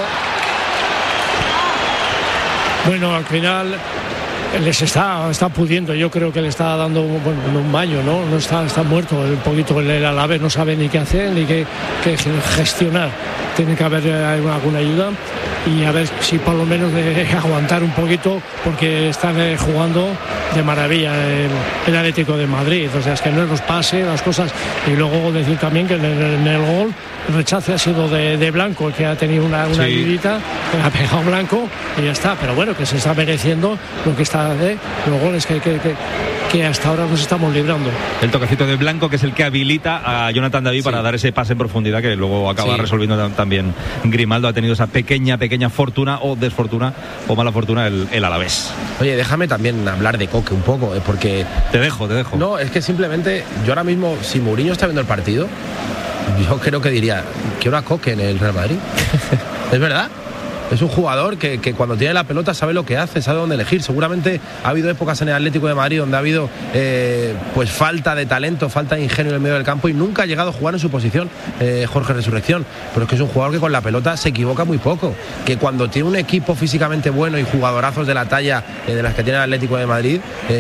Bueno, al final les está pudiendo, yo creo que le está dando un baño, no está muerto un poquito el Alavés, no sabe ni qué hacer ni qué gestionar. Tiene que haber alguna ayuda y a ver si por lo menos de aguantar un poquito, porque están jugando de maravilla el Atlético de Madrid. O sea, es que no nos pase las cosas. Y luego decir también que en el gol el rechace ha sido de Blanco, el que ha tenido una ayudita, que ha pegado Blanco y ya está. Pero bueno, que se está mereciendo lo que está los goles que hasta ahora nos estamos librando. El toquecito de Blanco, que es el que habilita a Jonathan David para dar ese pase en profundidad, que luego acaba resolviendo también Grimaldo. Ha tenido esa pequeña fortuna o desfortuna o mala fortuna el Alavés. Oye, déjame también hablar de Coque un poco, porque... Te dejo. No, es que simplemente yo ahora mismo, si Mourinho está viendo el partido, yo creo que diría, quiero a Coque en el Real Madrid. ¿Es verdad? Es un jugador que cuando tiene la pelota sabe lo que hace, sabe dónde elegir. Seguramente ha habido épocas en el Atlético de Madrid donde ha habido pues falta de talento, falta de ingenio en el medio del campo y nunca ha llegado a jugar en su posición Jorge Resurrección. Pero es que es un jugador que con la pelota se equivoca muy poco. Que cuando tiene un equipo físicamente bueno y jugadorazos de la talla de las que tiene el Atlético de Madrid,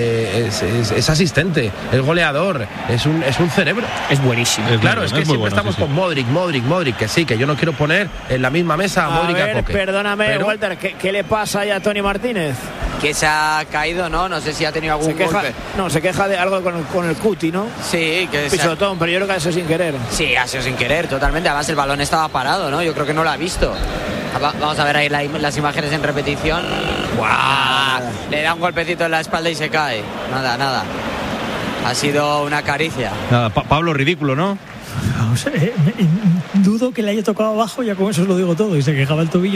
es asistente, es goleador, es un cerebro. Es buenísimo. Claro, es que siempre estamos con Modric, que sí, que yo no quiero poner en la misma mesa a Modric y a Coque. Perdóname, Walter, ¿qué le pasa ahí a Tony Martínez? Que se ha caído, ¿no? No sé si ha tenido algún golpe. No, se queja de algo con el cuti, ¿no? Sí, que pisotón, pero yo creo que ha sido sin querer. Sí, ha sido sin querer, totalmente. Además, el balón estaba parado, ¿no? Yo creo que no lo ha visto. Vamos a ver ahí las imágenes en repetición. ¡Guau! Le da un golpecito en la espalda y se cae. Nada. Ha sido una caricia. Nada, Pablo, ridículo, ¿no? Vamos, dudo que le haya tocado abajo, ya con eso os lo digo todo, y se quejaba el tobillo.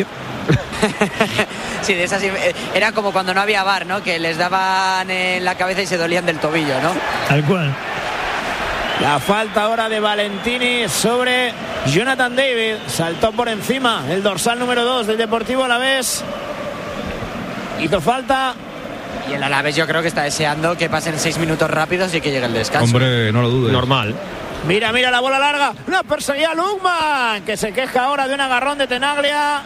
Sí, de esas era como cuando no había VAR, ¿no? Que les daban en la cabeza y se dolían del tobillo, ¿no? Tal cual. La falta ahora de Valentini sobre Jonathan David. Saltó por encima el dorsal número 2 del Deportivo Alavés. Hizo falta. Y el Alavés yo creo que está deseando que pasen 6 minutos rápidos y que llegue el descanso. Hombre, no lo dudes. Normal. Mira la bola larga. La perseguía Lukman, que se queja ahora de un agarrón de Tenaglia.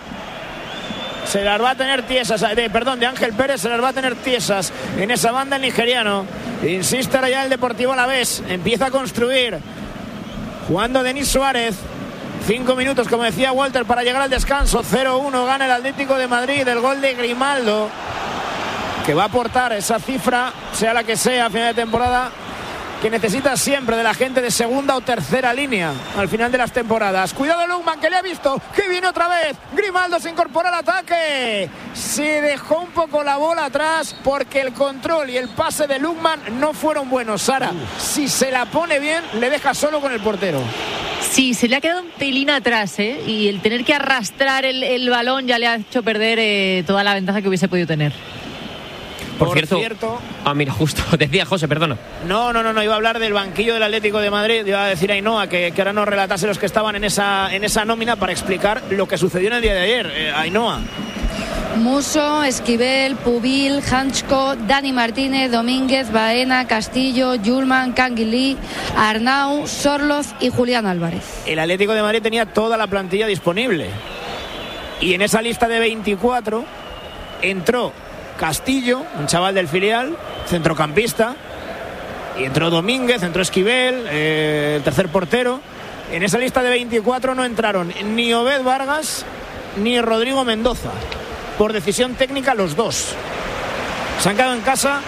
Se las va a tener tiesas, de Ángel Pérez, se las va a tener tiesas en esa banda el nigeriano. Insiste ahora ya el Deportivo Alavés, empieza a construir, jugando Denis Suárez. 5 minutos, como decía Walter, para llegar al descanso. 0-1 gana el Atlético de Madrid, el gol de Grimaldo, que va a aportar esa cifra, sea la que sea, a final de temporada, que necesita siempre de la gente de segunda o tercera línea al final de las temporadas. Cuidado Lukman, que le ha visto, que viene otra vez. Grimaldo se incorpora al ataque. Se dejó un poco la bola atrás porque el control y el pase de Lukman no fueron buenos. Sara, si se la pone bien, le deja solo con el portero. Sí, se le ha quedado un pelín atrás, y el tener que arrastrar el balón ya le ha hecho perder toda la ventaja que hubiese podido tener. Por cierto. Ah, mira, justo. Decía José, perdona. No. Iba a hablar del banquillo del Atlético de Madrid. Iba a decir a Ainhoa que ahora nos relatase los que estaban en esa nómina para explicar lo que sucedió en el día de ayer. Ainhoa. Musso, Esquivel, Pubil, Hanchko, Dani Martínez, Domínguez, Baena, Castillo, Yulman, Canguilí, Arnau, Sorloz y Julián Álvarez. El Atlético de Madrid tenía toda la plantilla disponible. Y en esa lista de 24 entró Castillo, un chaval del filial, centrocampista, y entró Domínguez, entró Esquivel, el tercer portero. En esa lista de 24 no entraron ni Obed Vargas ni Rodrigo Mendoza, por decisión técnica los dos. Se han quedado en casa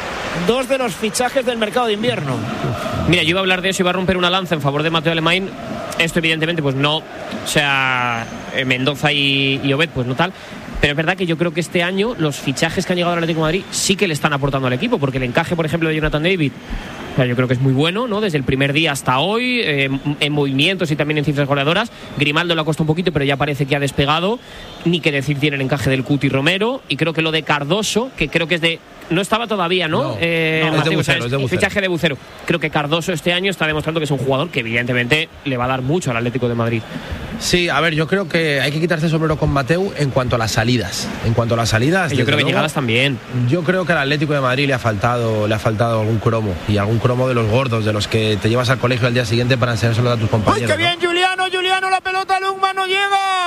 2 de los fichajes del mercado de invierno. Mira, yo iba a hablar de eso, iba a romper una lanza en favor de Mateo Alemán. Esto evidentemente pues no, o sea, Mendoza y Obed pues no tal. Pero es verdad que yo creo que este año los fichajes que han llegado al Atlético de Madrid sí que le están aportando al equipo, porque el encaje, por ejemplo, de Jonathan David, o sea, yo creo que es muy bueno, ¿no? Desde el primer día hasta hoy, en movimientos y también en cifras goleadoras. Grimaldo le ha costado un poquito, pero ya parece que ha despegado. Ni que decir tiene el encaje del Cuti Romero. Y creo que lo de Cardoso, que creo que es de... No estaba todavía, ¿no? No, es de Bucero, el fichaje de Bucero. Creo que Cardoso este año está demostrando que es un jugador que evidentemente le va a dar mucho al Atlético de Madrid. Sí, a ver, yo creo que hay que quitarse el sombrero con Mateu en cuanto a las salidas. Yo creo que llegadas también. Yo creo que al Atlético de Madrid le ha faltado algún cromo. Y algún cromo de los gordos, de los que te llevas al colegio al día siguiente para enseñárselo a tus compañeros. ¡Ay, qué bien, ¿no? Juliano, la pelota, Lukman no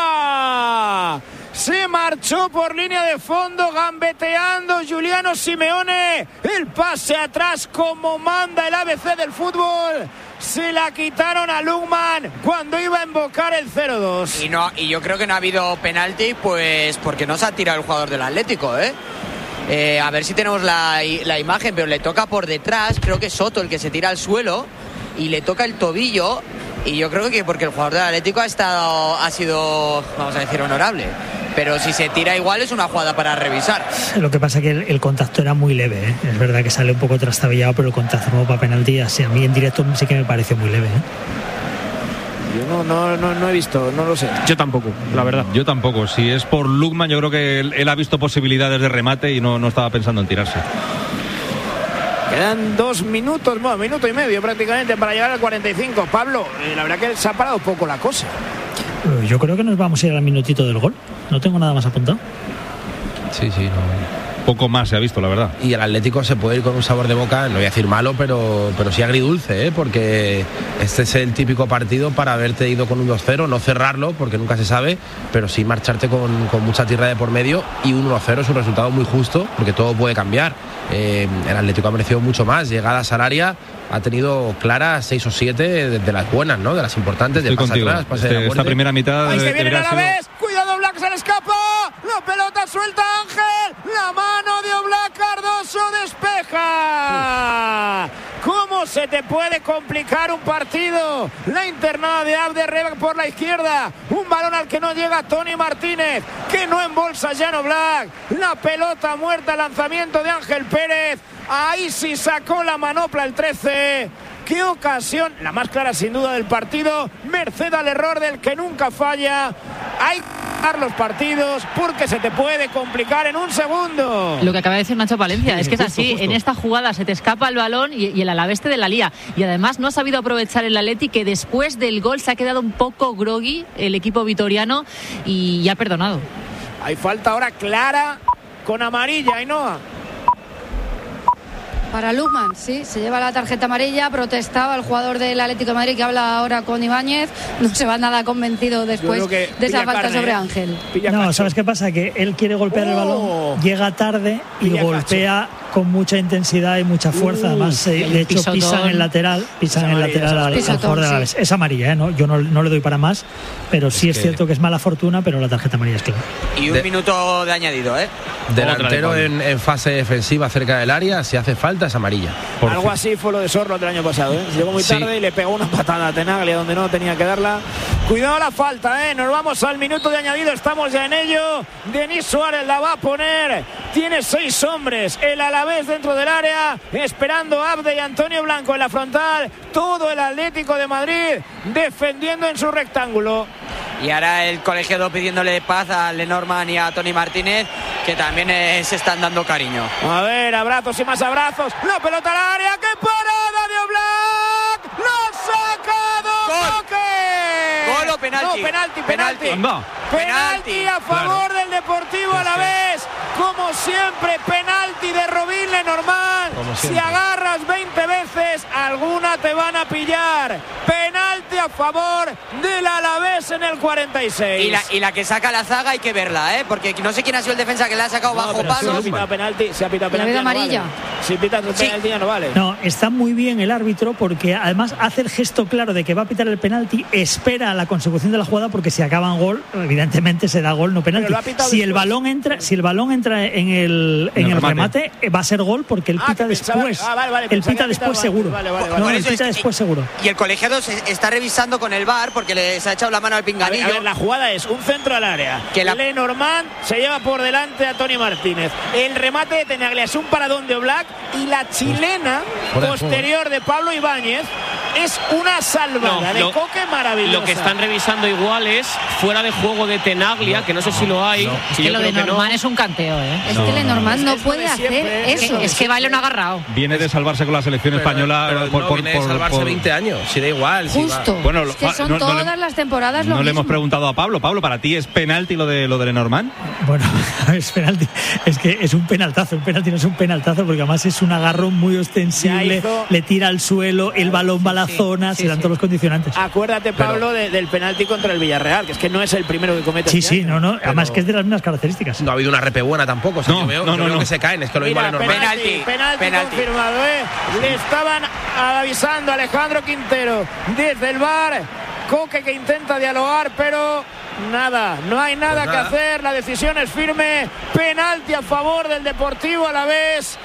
llega. Se marchó por línea de fondo, gambeteando Giuliano Simeone. El pase atrás como manda el ABC del fútbol. Se la quitaron a Lukman cuando iba a invocar el 0-2. Y yo creo que no ha habido penalti, pues porque no se ha tirado el jugador del Atlético, a ver si tenemos la imagen, pero le toca por detrás, creo que es Soto el que se tira al suelo y le toca el tobillo. Y yo creo que porque el jugador del Atlético ha sido, vamos a decir, honorable. Pero si se tira igual es una jugada para revisar. Lo que pasa es que el contacto era muy leve, Es verdad que sale un poco trastabillado, pero el contacto como para penalti, así a mí en directo sí que me pareció muy leve, Yo no he visto, no lo sé. Yo tampoco, la verdad. Yo tampoco. Si es por Lukman, yo creo que él ha visto posibilidades de remate y no estaba pensando en tirarse. Quedan 2 minutos, bueno, minuto y medio prácticamente para llegar al 45. Pablo, la verdad que se ha parado poco la cosa. Yo creo que nos vamos a ir al minutito del gol. No tengo nada más apuntado. Sí, no. Poco más se ha visto, la verdad. Y el Atlético se puede ir con un sabor de boca, no voy a decir malo, pero sí agridulce, porque este es el típico partido para haberte ido con un 2-0, no cerrarlo, porque nunca se sabe, pero sí marcharte con mucha tierra de por medio, y un 1-0 es un resultado muy justo, porque todo puede cambiar. El Atlético ha merecido mucho más, llegadas al área, ha tenido claras 6 o 7 de las buenas, ¿no? De las importantes, de pase atrás, pase de la muerte. Esta primera mitad... Ahí se viene a la vez, cuidado, Black se le escapa, la pelota suelta Ángel, la mano de Oblak, Cardoso despeja. ¿Cómo se te puede complicar un partido? La internada de Abde Reba por la izquierda, un balón al que no llega Tony Martínez, que no embolsa Jan Oblak, la pelota muerta, lanzamiento de Ángel Pérez, ahí sí sacó la manopla el 13. Qué ocasión, la más clara sin duda del partido, merced al error del que nunca falla. Hay que ganar los partidos porque se te puede complicar en un segundo. Lo que acaba de decir Nacho Palencia, sí, es que es así, justo. En esta jugada se te escapa el balón y el Alavés te de la lía. Y además no ha sabido aprovechar el Atleti, que después del gol se ha quedado un poco groggy el equipo vitoriano y ha perdonado. Hay falta ahora clara con amarilla, Ainhoa. Para Lukman, sí, se lleva la tarjeta amarilla, protestaba el jugador del Atlético de Madrid, que habla ahora con Ibáñez, no se va nada convencido después de esa falta sobre Ángel. No, ¿sabes qué pasa? Que él quiere golpear el balón, llega tarde y golpea con mucha intensidad y mucha fuerza, además de hecho pisan el lateral al jugador de Alavés. Es amarilla, ¿no? Yo no le doy para más, pero sí es cierto que es mala fortuna, pero la tarjeta amarilla es clara. Y un minuto de añadido, delantero en fase defensiva cerca del área, si hace falta es amarilla. Algo así fue lo de Sorloth del año pasado, llegó muy tarde y le pegó una patada a Tenaglia donde no tenía que darla. Cuidado la falta, nos vamos al minuto de añadido, estamos ya en ello. Denis Suárez la va a poner, tiene 6 hombres, el Alavés dentro del área, esperando a Abde y Antonio Blanco en la frontal, todo el Atlético de Madrid defendiendo en su rectángulo. Y ahora el colegiado pidiéndole paz a Lenormand y a Tony Martínez, que también se están dando cariño. A ver, abrazos y más abrazos. La pelota al área, ¡qué parada de Oblak! ¡Lo ha sacado! ¡Gol! ¿Gol o penalti? No, penalti a favor del Deportivo Alavés. Como siempre, penalti de Robin Lenormand. Si agarras 20 veces, alguna te van a pillar. Penalti a favor del Alavés en el 46. Y la que saca la zaga hay que verla, porque no sé quién ha sido el defensa que le ha sacado bajo palos. Se ha pitado penalti. Amarilla. Vale. Si pitas el penalti ya no vale. No, está muy bien el árbitro, porque además hace el gesto claro de que va a pitar el penalti, espera la consecución de la jugada, porque si acaban gol, evidentemente se da gol, no penalti. Si el balón entra en el remate, va a ser gol, porque él pita después. Él pita después seguro. Él pita después seguro. Y el colegiado se está revisando con el VAR porque les ha echado la mano al pinganillo. A ver, la jugada es un centro al área. Lenormand se lleva por delante a Tony Martínez. El remate de Tenaglia es un paradón de Oblak y la chilena posterior de Pablo Ibáñez es una salvada de Coque maravillosa. Lo que están revisando igual es fuera de juego de Tenaglia, que no sé si lo hay. Es que lo de Lenormand es un canteo, Es que Lenormand no puede hacer eso. Es que baile un agarrado. Viene de salvarse con la selección española. Viene de salvarse 20 años, si da igual. Justo. Bueno, es que son todas las temporadas lo mismo. No le hemos preguntado a Pablo. Pablo, ¿para ti es penalti lo de Lenormand? Bueno, es penalti. Es que es un penaltazo. Un penalti no es un penaltazo, porque además es un agarrón muy ostensible. Le tira al suelo, el balón va a la zona, se dan todos los condicionantes. Acuérdate, Pablo, del penalti contra el Villarreal, que es que no es el primero que comete. Además que es de las mismas características. No ha habido una repe buena tampoco. Yo veo que se caen, es que lo mismo Lenormand. Penalti confirmado, Le estaban avisando a Alejandro Quintero desde el VAR. Coque que intenta dialogar, pero nada, no hay nada que hacer. La decisión es firme. Penalti a favor del Deportivo Alavés.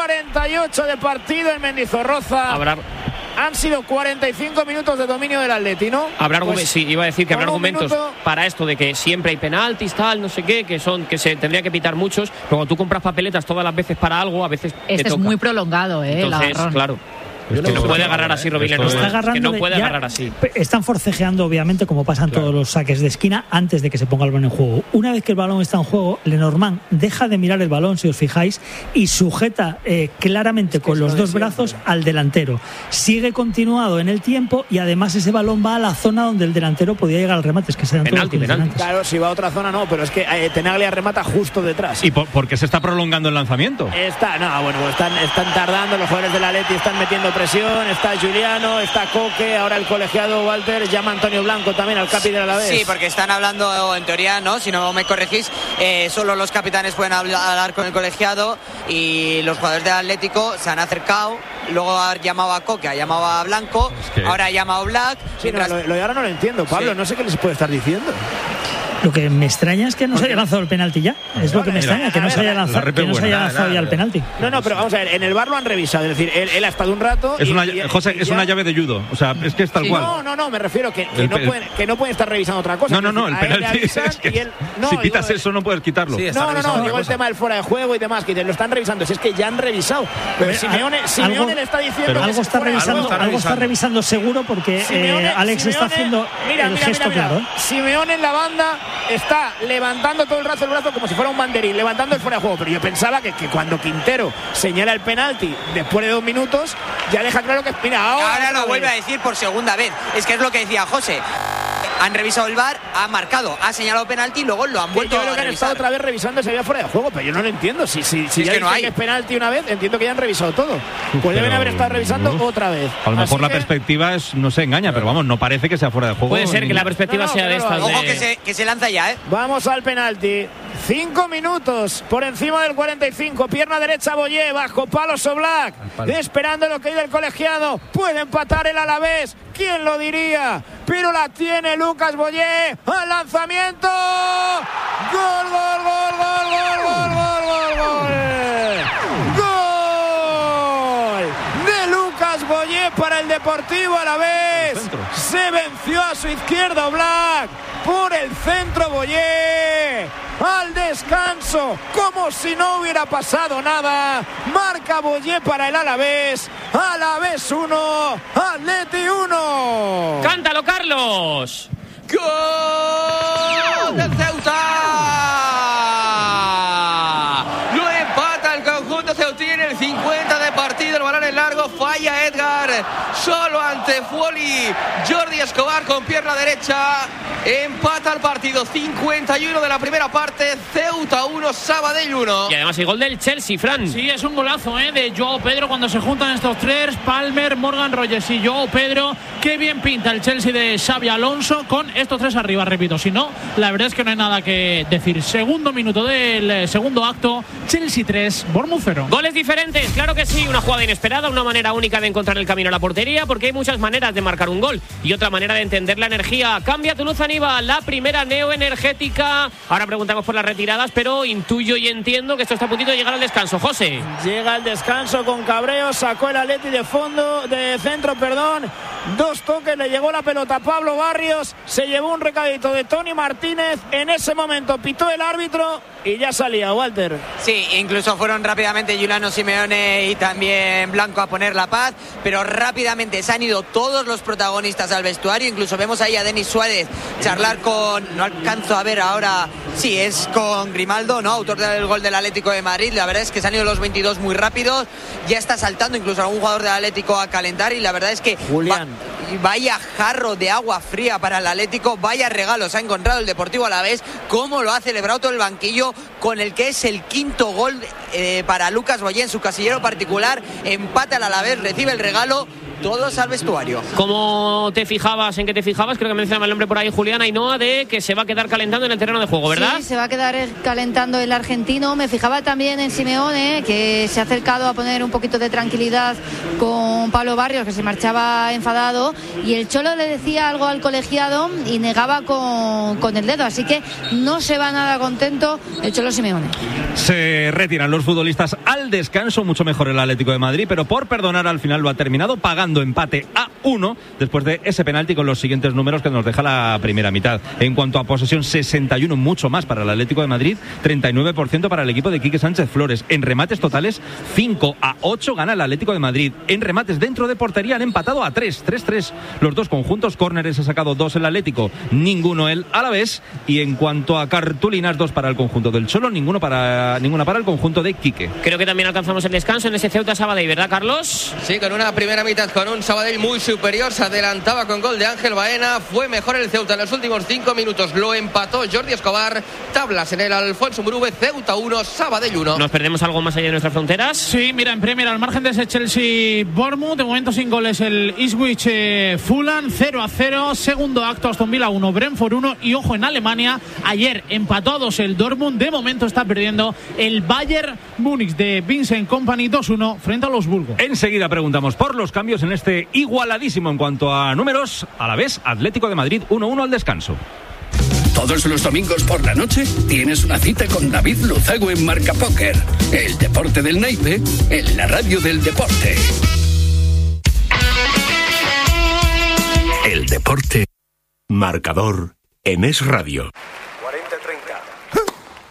48 de partido en Mendizorroza. Han sido 45 minutos de dominio del Atleti, ¿no? Iba a decir que habrá argumentos para esto de que siempre hay penaltis, tal, no sé qué, que se tendría que pitar muchos. Pero cuando tú compras papeletas todas las veces para algo, a veces este es muy prolongado, Entonces, claro. Que no puede agarrar así Robileno. Que no puede agarrar así. Están forcejeando, obviamente, como pasan todos los saques de esquina, antes de que se ponga el balón en juego. Una vez que el balón está en juego, Lenormand deja de mirar el balón, si os fijáis, y sujeta claramente con los dos brazos al delantero. Sigue continuado en el tiempo y además ese balón va a la zona donde el delantero podía llegar al remate. Es que se dan todos los condicionantes. Claro, si va a otra zona no, pero es que Tenaglia remata justo detrás. ¿Y por qué se está prolongando el lanzamiento? Están tardando, los jugadores del Atleti están metiendo presión, está Giuliano, está Coque, ahora el colegiado Walter llama a Antonio Blanco también al capi del Alavés. Sí, porque están hablando, en teoría, ¿no? Si no me corregís, solo los capitanes pueden hablar con el colegiado y los jugadores del Atlético se han acercado, luego ha llamado a Coque, ha llamado a Blanco, ahora ha llamado a Black. Sí, lo de ahora no lo entiendo, Pablo, no sé qué les puede estar diciendo. Lo que me extraña es que no se haya lanzado el penalti ya. Es lo que me extraña, que no se haya lanzado ya el penalti. No, pero vamos a ver, en el VAR lo han revisado. Es decir, él ha estado un rato. José, es una llave de judo. O sea, es que es tal cual. No, me refiero que no pueden estar revisando otra cosa. No, el penalti es que si pitas eso no puedes quitarlo. Sí, no, digo el tema del fuera de juego y demás, que lo están revisando. Si es que ya han revisado. Pero Simeone le está diciendo. Pero algo está revisando seguro porque Alex está haciendo el gesto claro. Simeone en la banda está levantando todo el brazo como si fuera un banderín, levantando el fuera de juego, pero yo pensaba que cuando Quintero señala el penalti después de 2 minutos ya deja claro que ahora lo vuelve a decir por segunda vez. Es que es lo que decía José. Han revisado el VAR, ha marcado, ha señalado penalti y luego lo han vuelto a revisar. Yo creo que han estado otra vez revisando si había fuera de juego, pero yo no lo entiendo. Si ya es que no hay. Que es penalti una vez, entiendo que ya han revisado todo. Pues deben haber estado revisando otra vez. A lo mejor la perspectiva no se engaña, pero vamos, no parece que sea fuera de juego. Puede ser que la perspectiva sea de esta. Ojo que se lanza ya, Vamos al penalti. 5 minutos por encima del 45. Pierna derecha Boyé, bajo palo Oblak. Esperando lo que hay del colegiado. Puede empatar el Alavés. ¿Quién lo diría? Pero la tiene Lucas Boyé. Al lanzamiento. Gol, gol, gol, gol, gol, gol, gol, gol, gol. Gol de Lucas Boyé para el Deportivo Alavés. Se venció a su izquierda Oblak. Por el centro Boyé. Al descanso, como si no hubiera pasado nada. Marca Boyé para el Alavés. Alavés 1, Atleti 1. ¡Cántalo, Carlos! ¡Gol del Ceuta! Lo empata el conjunto ceutín en el 50 de partido. El balón en largo, falla Edgar. Solo ante Fuoli. Jordi Escobar con pierna derecha. Empata el partido, 51 de la primera parte, Ceuta 1, Sabadell 1. Y además el gol del Chelsea, Fran. Sí, es un golazo de Joao Pedro cuando se juntan estos tres, Palmer, Morgan Rogers y Joao Pedro. Qué bien pinta el Chelsea de Xabi Alonso con estos tres arriba, repito. Si no, la verdad es que no hay nada que decir. Segundo minuto del segundo acto, Chelsea 3, Bournemouth 0. Goles diferentes, claro que sí, una jugada inesperada, una manera única de encontrar el camino a la portería, porque hay muchas maneras de marcar un gol y otra manera de entender la energía. Cambia Toulouse Aníbal, la primera neoenergética. Ahora preguntamos por las retiradas, pero intuyo y entiendo que esto está a puntito de llegar al descanso. José. Llega al descanso con cabreo, sacó el Atleti de centro. 2 toques, le llegó la pelota a Pablo Barrios, se llevó un recadito de Tony Martínez. En ese momento pitó el árbitro y ya salía, Walter. Sí, incluso fueron rápidamente Giuliano Simeone y también Blanco a poner la paz, pero rápidamente se han ido todos los protagonistas al vestuario. Incluso vemos ahí a Denis Suárez charlar no alcanzo a ver ahora, sí, es con Grimaldo, ¿no? Autor del gol del Atlético de Madrid. La verdad es que se han ido los 22 muy rápidos, ya está saltando incluso algún jugador del Atlético a calentar y la verdad es que Julián. Vaya jarro de agua fría para el Atlético, vaya regalos ha encontrado el Deportivo Alavés, cómo lo ha celebrado todo el banquillo, con el que es el quinto gol para Lucas Boyé en su casillero particular. Empata el Alavés, recibe el regalo. Todos al vestuario. ¿Cómo te fijabas? ¿En qué te fijabas? Creo que mencionaba el nombre por ahí, Julián Ainhoa, de que se va a quedar calentando en el terreno de juego, ¿verdad? Sí, se va a quedar calentando el argentino. Me fijaba también en Simeone, que se ha acercado a poner un poquito de tranquilidad con Pablo Barrios, que se marchaba enfadado, y el Cholo le decía algo al colegiado y negaba con el dedo, así que no se va nada contento el Cholo Simeone. Se retiran los futbolistas al descanso, mucho mejor el Atlético de Madrid, pero por perdonar al final lo ha terminado pagando quedando empate a 1 después de ese penalti con los siguientes números que nos deja la primera mitad. En cuanto a posesión, 61, mucho más para el Atlético de Madrid, 39% para el equipo de Quique Sánchez Flores. En remates totales, 5-8 gana el Atlético de Madrid. En remates dentro de portería han empatado a 3-3 los dos conjuntos. Córneres ha sacado 2 el Atlético, ninguno el Alavés. Y en cuanto a cartulinas, 2 para el conjunto del Cholo, ninguna para el conjunto de Quique. Creo que también alcanzamos el descanso en ese Ceuta Sabadell, ¿verdad, Carlos? Sí, con una primera mitad con un Sabadell muy superior, se adelantaba con gol de Ángel Baena. Fue mejor el Ceuta en los últimos 5 minutos, lo empató Jordi Escobar. Tablas en el Alfonso Murube, Ceuta 1, Sabadell 1. ¿Nos perdemos algo más allá de nuestras fronteras? Sí, mira, en Premier, al margen de ese Chelsea-Bournemouth, de momento sin goles el Ipswich-Fulham, 0-0. Segundo acto, Aston Villa 1, Brentford 1. Y ojo, en Alemania, ayer empató a 2 el Dortmund. De momento está perdiendo el Bayern Múnich de Vincent Kompany 2-1 frente a los Wolfsburgo. Enseguida preguntamos por los cambios en este igualadísimo en cuanto a números. A la vez, Atlético de Madrid 1-1 al descanso. Todos los domingos por la noche tienes una cita con David Luzago en Marca Póker. El deporte del naipe en la radio del deporte. El deporte. Marcador en Es Radio. 40-30.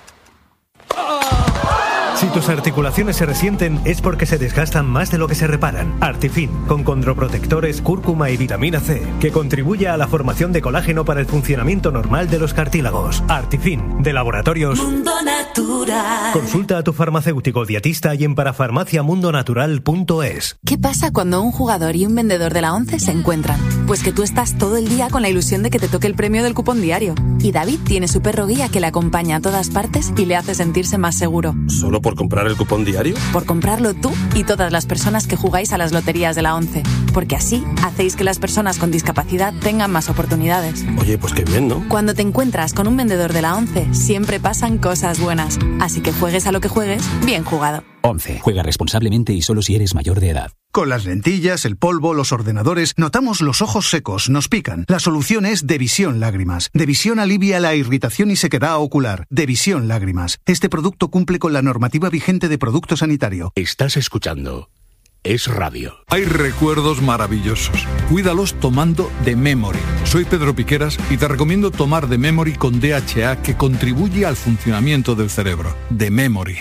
Si tus articulaciones se resienten es porque se desgastan más de lo que se reparan. Artifin, con condroprotectores, cúrcuma y vitamina C, que contribuye a la formación de colágeno para el funcionamiento normal de los cartílagos. Artifin, de Laboratorios Mundo Natural. Consulta a tu farmacéutico dietista y en parafarmaciamundonatural.es. ¿Qué pasa cuando un jugador y un vendedor de la ONCE se encuentran? Pues que tú estás todo el día con la ilusión de que te toque el premio del cupón diario. Y David tiene su perro guía que le acompaña a todas partes y le hace sentirse más seguro. ¿Solo por comprar el cupón diario? Por comprarlo tú y todas las personas que jugáis a las loterías de la ONCE. Porque así hacéis que las personas con discapacidad tengan más oportunidades. Oye, pues qué bien, ¿no? Cuando te encuentras con un vendedor de la ONCE, siempre pasan cosas buenas. Así que juegues a lo que juegues, bien jugado. ONCE. Juega responsablemente y solo si eres mayor de edad. Con las lentillas, el polvo, los ordenadores, notamos los ojos secos, nos pican. La solución es Devisión Lágrimas. Devisión alivia la irritación y sequedad ocular. Devisión Lágrimas. Este producto cumple con la normativa vigente de producto sanitario. Estás escuchando Es Radio. Hay recuerdos maravillosos. Cuídalos tomando The Memory. Soy Pedro Piqueras y te recomiendo tomar The Memory con DHA, que contribuye al funcionamiento del cerebro. The Memory.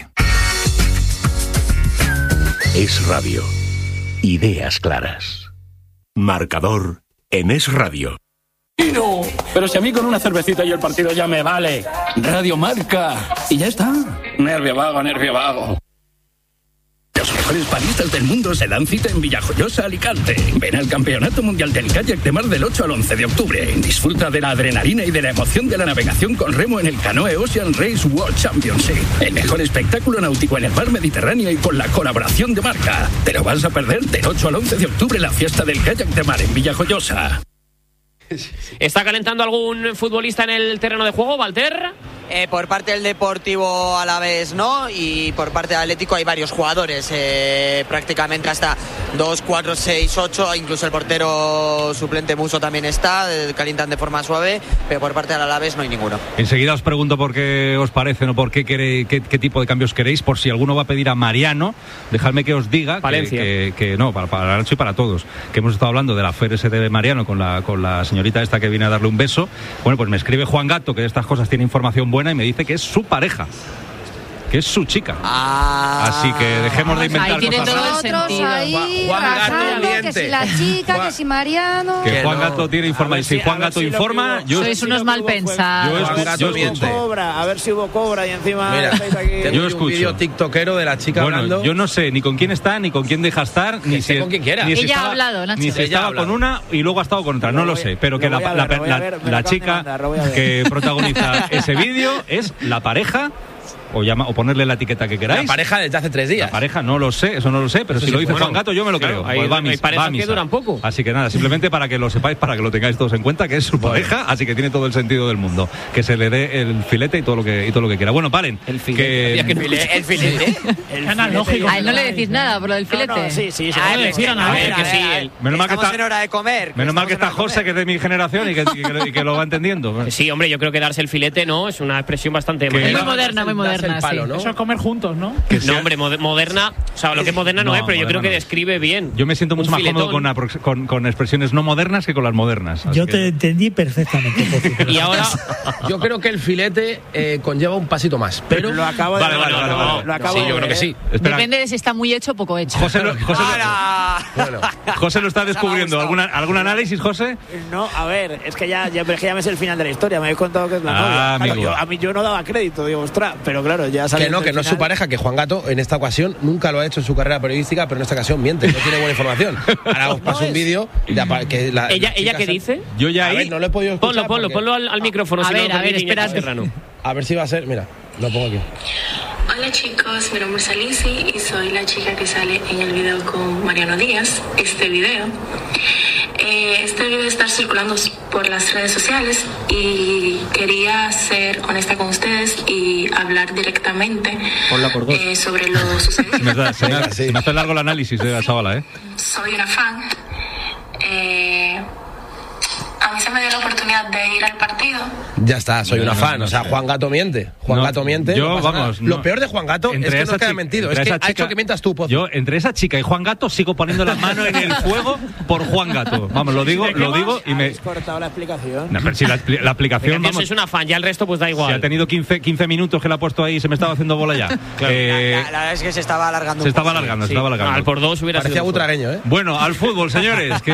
Es Radio. Ideas claras. Marcador en Es Radio. No, pero si a mí con una cervecita y el partido ya me vale. Radio Marca. Y ya está. Nervio vago, nervio vago. Los mejores baristas del mundo se dan cita en Villajoyosa, Alicante. Ven al Campeonato Mundial del Kayak de Mar del 8 al 11 de octubre. Disfruta de la adrenalina y de la emoción de la navegación con remo en el Canoe Ocean Race World Championship. El mejor espectáculo náutico en el mar Mediterráneo y con la colaboración de Marca. Te lo vas a perder del 8 al 11 de octubre la fiesta del kayak de mar en Villajoyosa. ¿Está calentando algún futbolista en el terreno de juego, Walter? Por parte del Deportivo Alavés no, y por parte del Atlético hay varios jugadores, prácticamente hasta 2, 4, 6, 8, incluso el portero suplente Muso también está, calientan de forma suave, pero por parte del Alavés no hay ninguno. Enseguida os pregunto por qué os parece, no por qué tipo de cambios queréis, por si alguno va a pedir a Mariano. Dejadme que os diga que no, para Nacho y para todos, que hemos estado hablando de la afer ese de Mariano con la señorita esta que viene a darle un beso. Bueno, pues me escribe Juan Gato, que de estas cosas tiene información buena, y me dice que es su pareja, que es su chica. Así que dejemos de inventar cosas. Juan Gato miente. Que si la chica, que si Mariano. Que Juan Gato tiene información. Si Juan Gato informa, sois unos mal pensados. Yo cobra, a ver si hubo cobra y encima. Mira, yo escucho un vídeo tiktokero de la chica hablando. Yo no sé ni con quién está, ni con quién deja estar, ni si con quien quiera. Ella ha hablado, Nacho. Ni si estaba con una y luego ha estado con otra. No lo sé, pero que la chica que protagoniza ese vídeo es la pareja. O ponerle la etiqueta que queráis. La pareja desde hace 3 días. La pareja no lo sé, eso no lo sé, pero si lo dice Juan Gato yo me lo creo. Hay parejas que duran poco. Así que nada, simplemente para que lo sepáis, para que lo tengáis todos en cuenta, que es su pareja, así que tiene todo el sentido del mundo. Que se le dé el filete y todo lo que quiera. Bueno, paren. El filete. ¿El filete? El analógico. A él no le decís nada por lo del filete. No, sí, se lo decían a ver, que sí. Menos mal que está en hora de comer. Menos mal que está José, que es de mi generación y que lo va entendiendo. Sí, hombre, yo creo que darse el filete no es una expresión bastante muy moderna, muy moderna. moderna, es el palo, sí. ¿no? Eso es comer juntos, ¿no? No, hombre, moderna, o sea, lo que moderna no es, pero yo creo que describe bien. Yo me siento mucho Un más filetón. cómodo con expresiones no modernas que con las modernas. Yo te entendí perfectamente. Y ahora yo creo que el filete conlleva un pasito más, pero lo acabo de Vale. Lo acabo Sí, de yo creo ver, que sí. Espera, Depende de si está muy hecho o poco hecho. José lo está descubriendo. ¿Algún análisis, José? No, a ver, es que ya me sé el final de la historia. Me habéis contado que es la novia. Claro, a mí yo no daba crédito, digo, ostras, pero claro, ya sabes. Que no es su pareja, que Juan Gato en esta ocasión nunca lo ha hecho en su carrera periodística, pero en esta ocasión miente, no tiene buena información. Ahora os paso un vídeo que ¿Ella qué dice? Yo ya ahí. A ver, no lo he podido escuchar. Ponlo al micrófono. A si no, ver, espérate. A ver si va a ser, mira, lo pongo aquí. Hola chicos, mi nombre es Alicia y soy la chica que sale en el video con Mariano Díaz. Este video está circulando por las redes sociales y quería ser honesta con ustedes y hablar directamente sobre lo sucedido. Se me hace largo el análisis de la chavala, ¿eh? Soy una fan. A mí se me dio la oportunidad de ir al partido. Ya está, soy una fan. O sea, Juan Gato miente. Gato miente. Yo, no vamos. Lo peor de Juan Gato es que no queda mentido. Es que ha hecho que mientas tú, Pozo. Yo, entre esa chica y Juan Gato, sigo poniendo la mano en el fuego por Juan Gato. Vamos, lo digo y me. ¿Has cortado la explicación? No, pero si la aplicación. Vamos, es una fan, ya el resto pues da igual. Si ha tenido 15 minutos que la ha puesto ahí y se me estaba haciendo bola ya. Claro. La verdad es que se estaba alargando. Se estaba alargando. Al por dos hubiera Parecía sido. butragueño, ¿eh? Bueno, al fútbol, señores.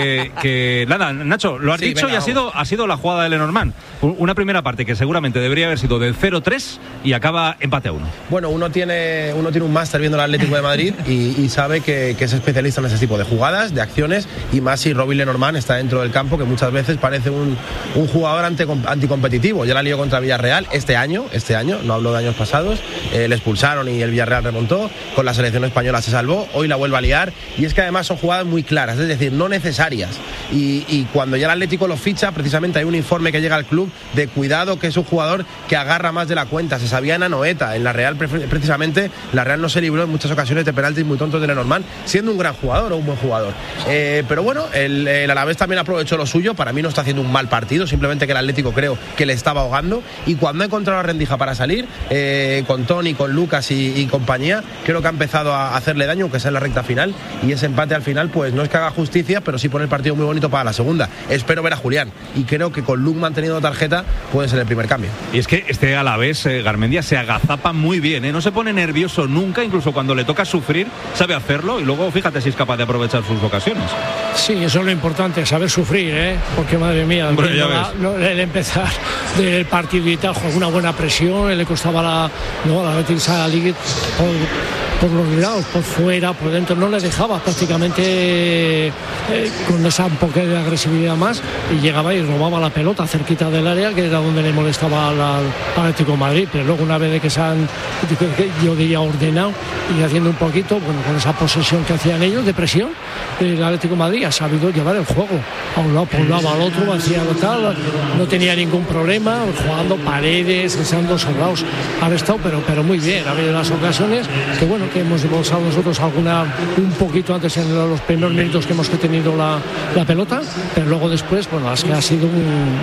Que nada, Nacho, lo has dicho, venga, y ha sido la jugada de Lenormand. Una primera parte que seguramente debería haber sido del 0-3 y acaba empate a 1. Bueno, uno tiene un máster viendo el Atlético de Madrid y sabe que es especialista en ese tipo de jugadas, de acciones, y más si Robin Lenormand está dentro del campo, que muchas veces parece un jugador anticompetitivo. Ya la lió contra Villarreal este año, no hablo de años pasados, le expulsaron y el Villarreal remontó, con la selección española se salvó, hoy la vuelve a liar, y es que además son jugadas muy claras, es decir, no necesarias, y cuando ya el Atlético lo ficha, precisamente hay un informe que llega al club de cuidado, que es un jugador que agarra más de la cuenta. Se sabía en Anoeta, en la Real precisamente, la Real no se libró en muchas ocasiones de penaltis muy tontos de Lenormand, siendo un gran jugador o un buen jugador. Pero bueno, el Alavés también aprovechó lo suyo. Para mí no está haciendo un mal partido, simplemente que el Atlético creo que le estaba ahogando, y cuando ha encontrado la rendija para salir, con Toni, con Lucas y compañía, creo que ha empezado a hacerle daño, aunque sea en la recta final, y ese empate al final pues no es que haga justicia, pero sí pone el partido muy bonito para la segunda. Espero ver a Julián, y creo que con Lukman teniendo tarjeta puede ser el primer cambio. Y es que este Alavés, Garmendia, se agazapa muy bien, ¿eh? No se pone nervioso nunca, incluso cuando le toca sufrir, sabe hacerlo, y luego fíjate si es capaz de aprovechar sus ocasiones. Sí, eso es lo importante, saber sufrir, ¿eh? Porque madre mía, el empezar del partido y tal, con una buena presión, le costaba la Betis salir por los lados, por fuera, por dentro, no le dejaba prácticamente con esa un poco de agresividad más, y llegaba y robaba la pelota cerquita del área, que era donde le molestaba al Atlético de Madrid. Pero luego, una vez de que se han, yo diría, ordenado y haciendo un poquito, bueno, con esa posesión que hacían ellos de presión, el Atlético de Madrid ha sabido llevar el juego a un lado, por un lado, al otro, hacía tal, no tenía ningún problema, jugando Paredes, echando soldados, han estado pero muy bien. Ha habido las ocasiones que bueno, que hemos demostrado nosotros un poquito antes en los primeros minutos que hemos tenido la pelota, pero luego después, bueno, es que ha sido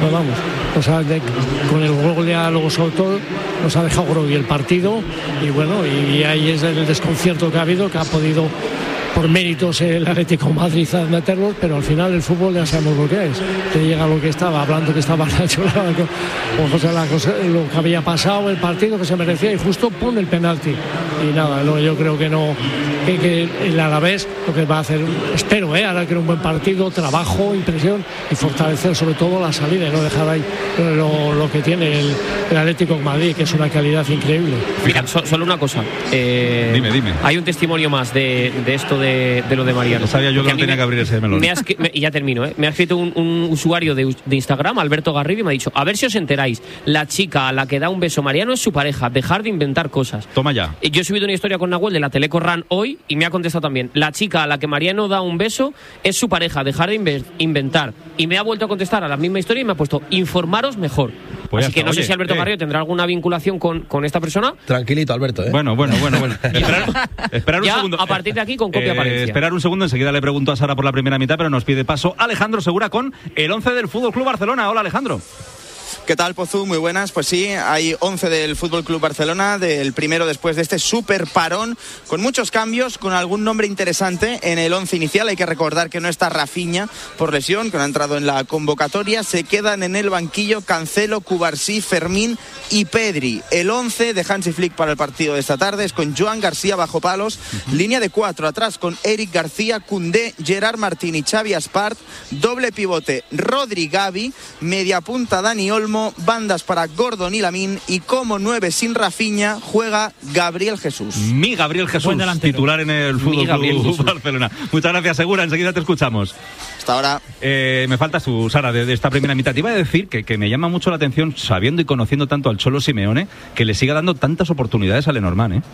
con el gol luego sobre todo nos ha dejado groggy el partido, y bueno, y ahí es el desconcierto que ha habido, que ha podido por méritos el Atlético de Madrid a meterlos, pero al final el fútbol ya sabemos lo que es, te llega lo que estaba hablando, que estaba Nacho, lo que había pasado, el partido que se merecía, y justo pone el penalti, y nada, yo creo que no, que el Alavés lo que va a hacer, espero, ahora que era un buen partido, trabajo, impresión, y fortalecer sobre todo la salida, y no dejar ahí lo que tiene el Atlético de Madrid, que es una calidad increíble. Mira, solo una cosa, dime. Hay un testimonio más de esto de lo de Mariano. Sabía yo que no tenía que abrir ese melón. Y ya termino, me ha escrito un usuario de Instagram, Alberto Garrido, y me ha dicho: a ver si os enteráis, la chica a la que da un beso Mariano es su pareja, dejar de inventar cosas. Toma ya. Yo he subido una historia con Nahuel de la Teleco RAN hoy, y me ha contestado también: la chica a la que Mariano da un beso es su pareja, dejar de inventar. Y me ha vuelto a contestar a la misma historia y me ha puesto: informaros mejor. Pues así que no sé si Alberto Garrido tendrá alguna vinculación con esta persona. Tranquilito, Alberto, ¿eh? Bueno. Esperar un ya, segundo. A partir de aquí, con copia apariencia. Esperar un segundo, enseguida le pregunto a Sara por la primera mitad, pero nos pide paso Alejandro Segura con el 11 del Fútbol Club Barcelona. Hola, Alejandro. ¿Qué tal, Pozu? Muy buenas. Pues sí, hay 11 del Fútbol Club Barcelona, del primero después de este súper parón, con muchos cambios, con algún nombre interesante en el 11 inicial. Hay que recordar que no está Rafinha por lesión, que no ha entrado en la convocatoria. Se quedan en el banquillo Cancelo, Cubarsí, Fermín y Pedri. El 11 de Hansi Flick para el partido de esta tarde es con Joan García bajo palos, línea de 4 atrás con Eric García, Koundé, Gerard Martín y Xavi Aspart, doble pivote Rodri, Gavi, media punta Dani Olmo, bandas para Gordon y Lamine, y como 9 sin Rafinha juega Gabriel Jesús. Mi Gabriel Jesús, titular en el Fútbol Club Barcelona. Muchas gracias, Segura, enseguida te escuchamos. Hasta ahora. Me falta Sara, de esta primera mitad. Te iba a decir que me llama mucho la atención, sabiendo y conociendo tanto al Cholo Simeone, que le siga dando tantas oportunidades a Lenormand, ¿eh?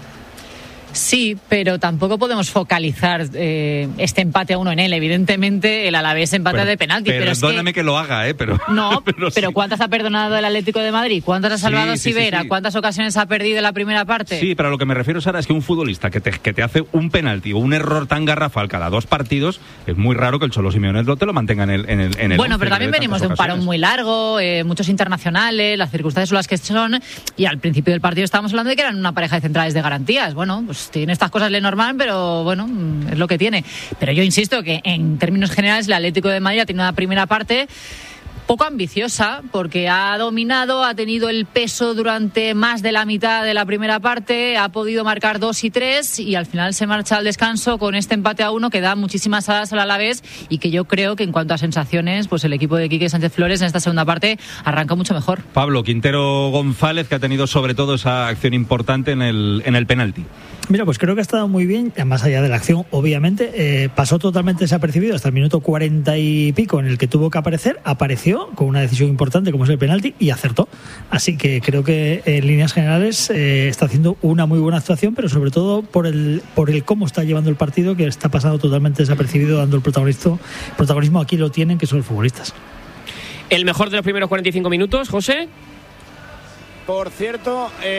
Sí, pero tampoco podemos focalizar este empate a 1 en él. Evidentemente, el Alavés empata de penalti. Perdóname que lo haga, pero... No, pero sí. ¿Cuántas ha perdonado el Atlético de Madrid? ¿Cuántas ha salvado Sivera? Sí. ¿Cuántas ocasiones ha perdido en la primera parte? Sí, pero a lo que me refiero, Sara, es que un futbolista que te hace un penalti o un error tan garrafal cada 2 partidos, es muy raro que el Cholo Simeone te lo mantenga en el Bueno, pero también venimos de un parón muy largo, muchos internacionales, las circunstancias son las que son, y al principio del partido estábamos hablando de que eran una pareja de centrales de garantías. Bueno, pues tiene estas cosas Lenormand, pero bueno, es lo que tiene. Pero yo insisto que en términos generales el Atlético de Madrid ha tenido una primera parte poco ambiciosa, porque ha dominado, ha tenido el peso durante más de la mitad de la primera parte, ha podido marcar 2 y 3 y al final se marcha al descanso con este empate a 1 que da muchísimas alas al Alavés, y que yo creo que en cuanto a sensaciones, pues el equipo de Quique Sánchez Flores en esta segunda parte arranca mucho mejor. Pablo Quintero González, que ha tenido sobre todo esa acción importante en el penalti. Mira, pues creo que ha estado muy bien, más allá de la acción, obviamente, pasó totalmente desapercibido hasta el minuto 40 y pico en el que tuvo que aparecer, apareció con una decisión importante como es el penalti y acertó. Así que creo que en líneas generales está haciendo una muy buena actuación, pero sobre todo por el cómo está llevando el partido, que está pasando totalmente desapercibido, dando el protagonismo aquí lo tienen, que son los futbolistas. El mejor de los primeros 45 minutos, José. Por cierto...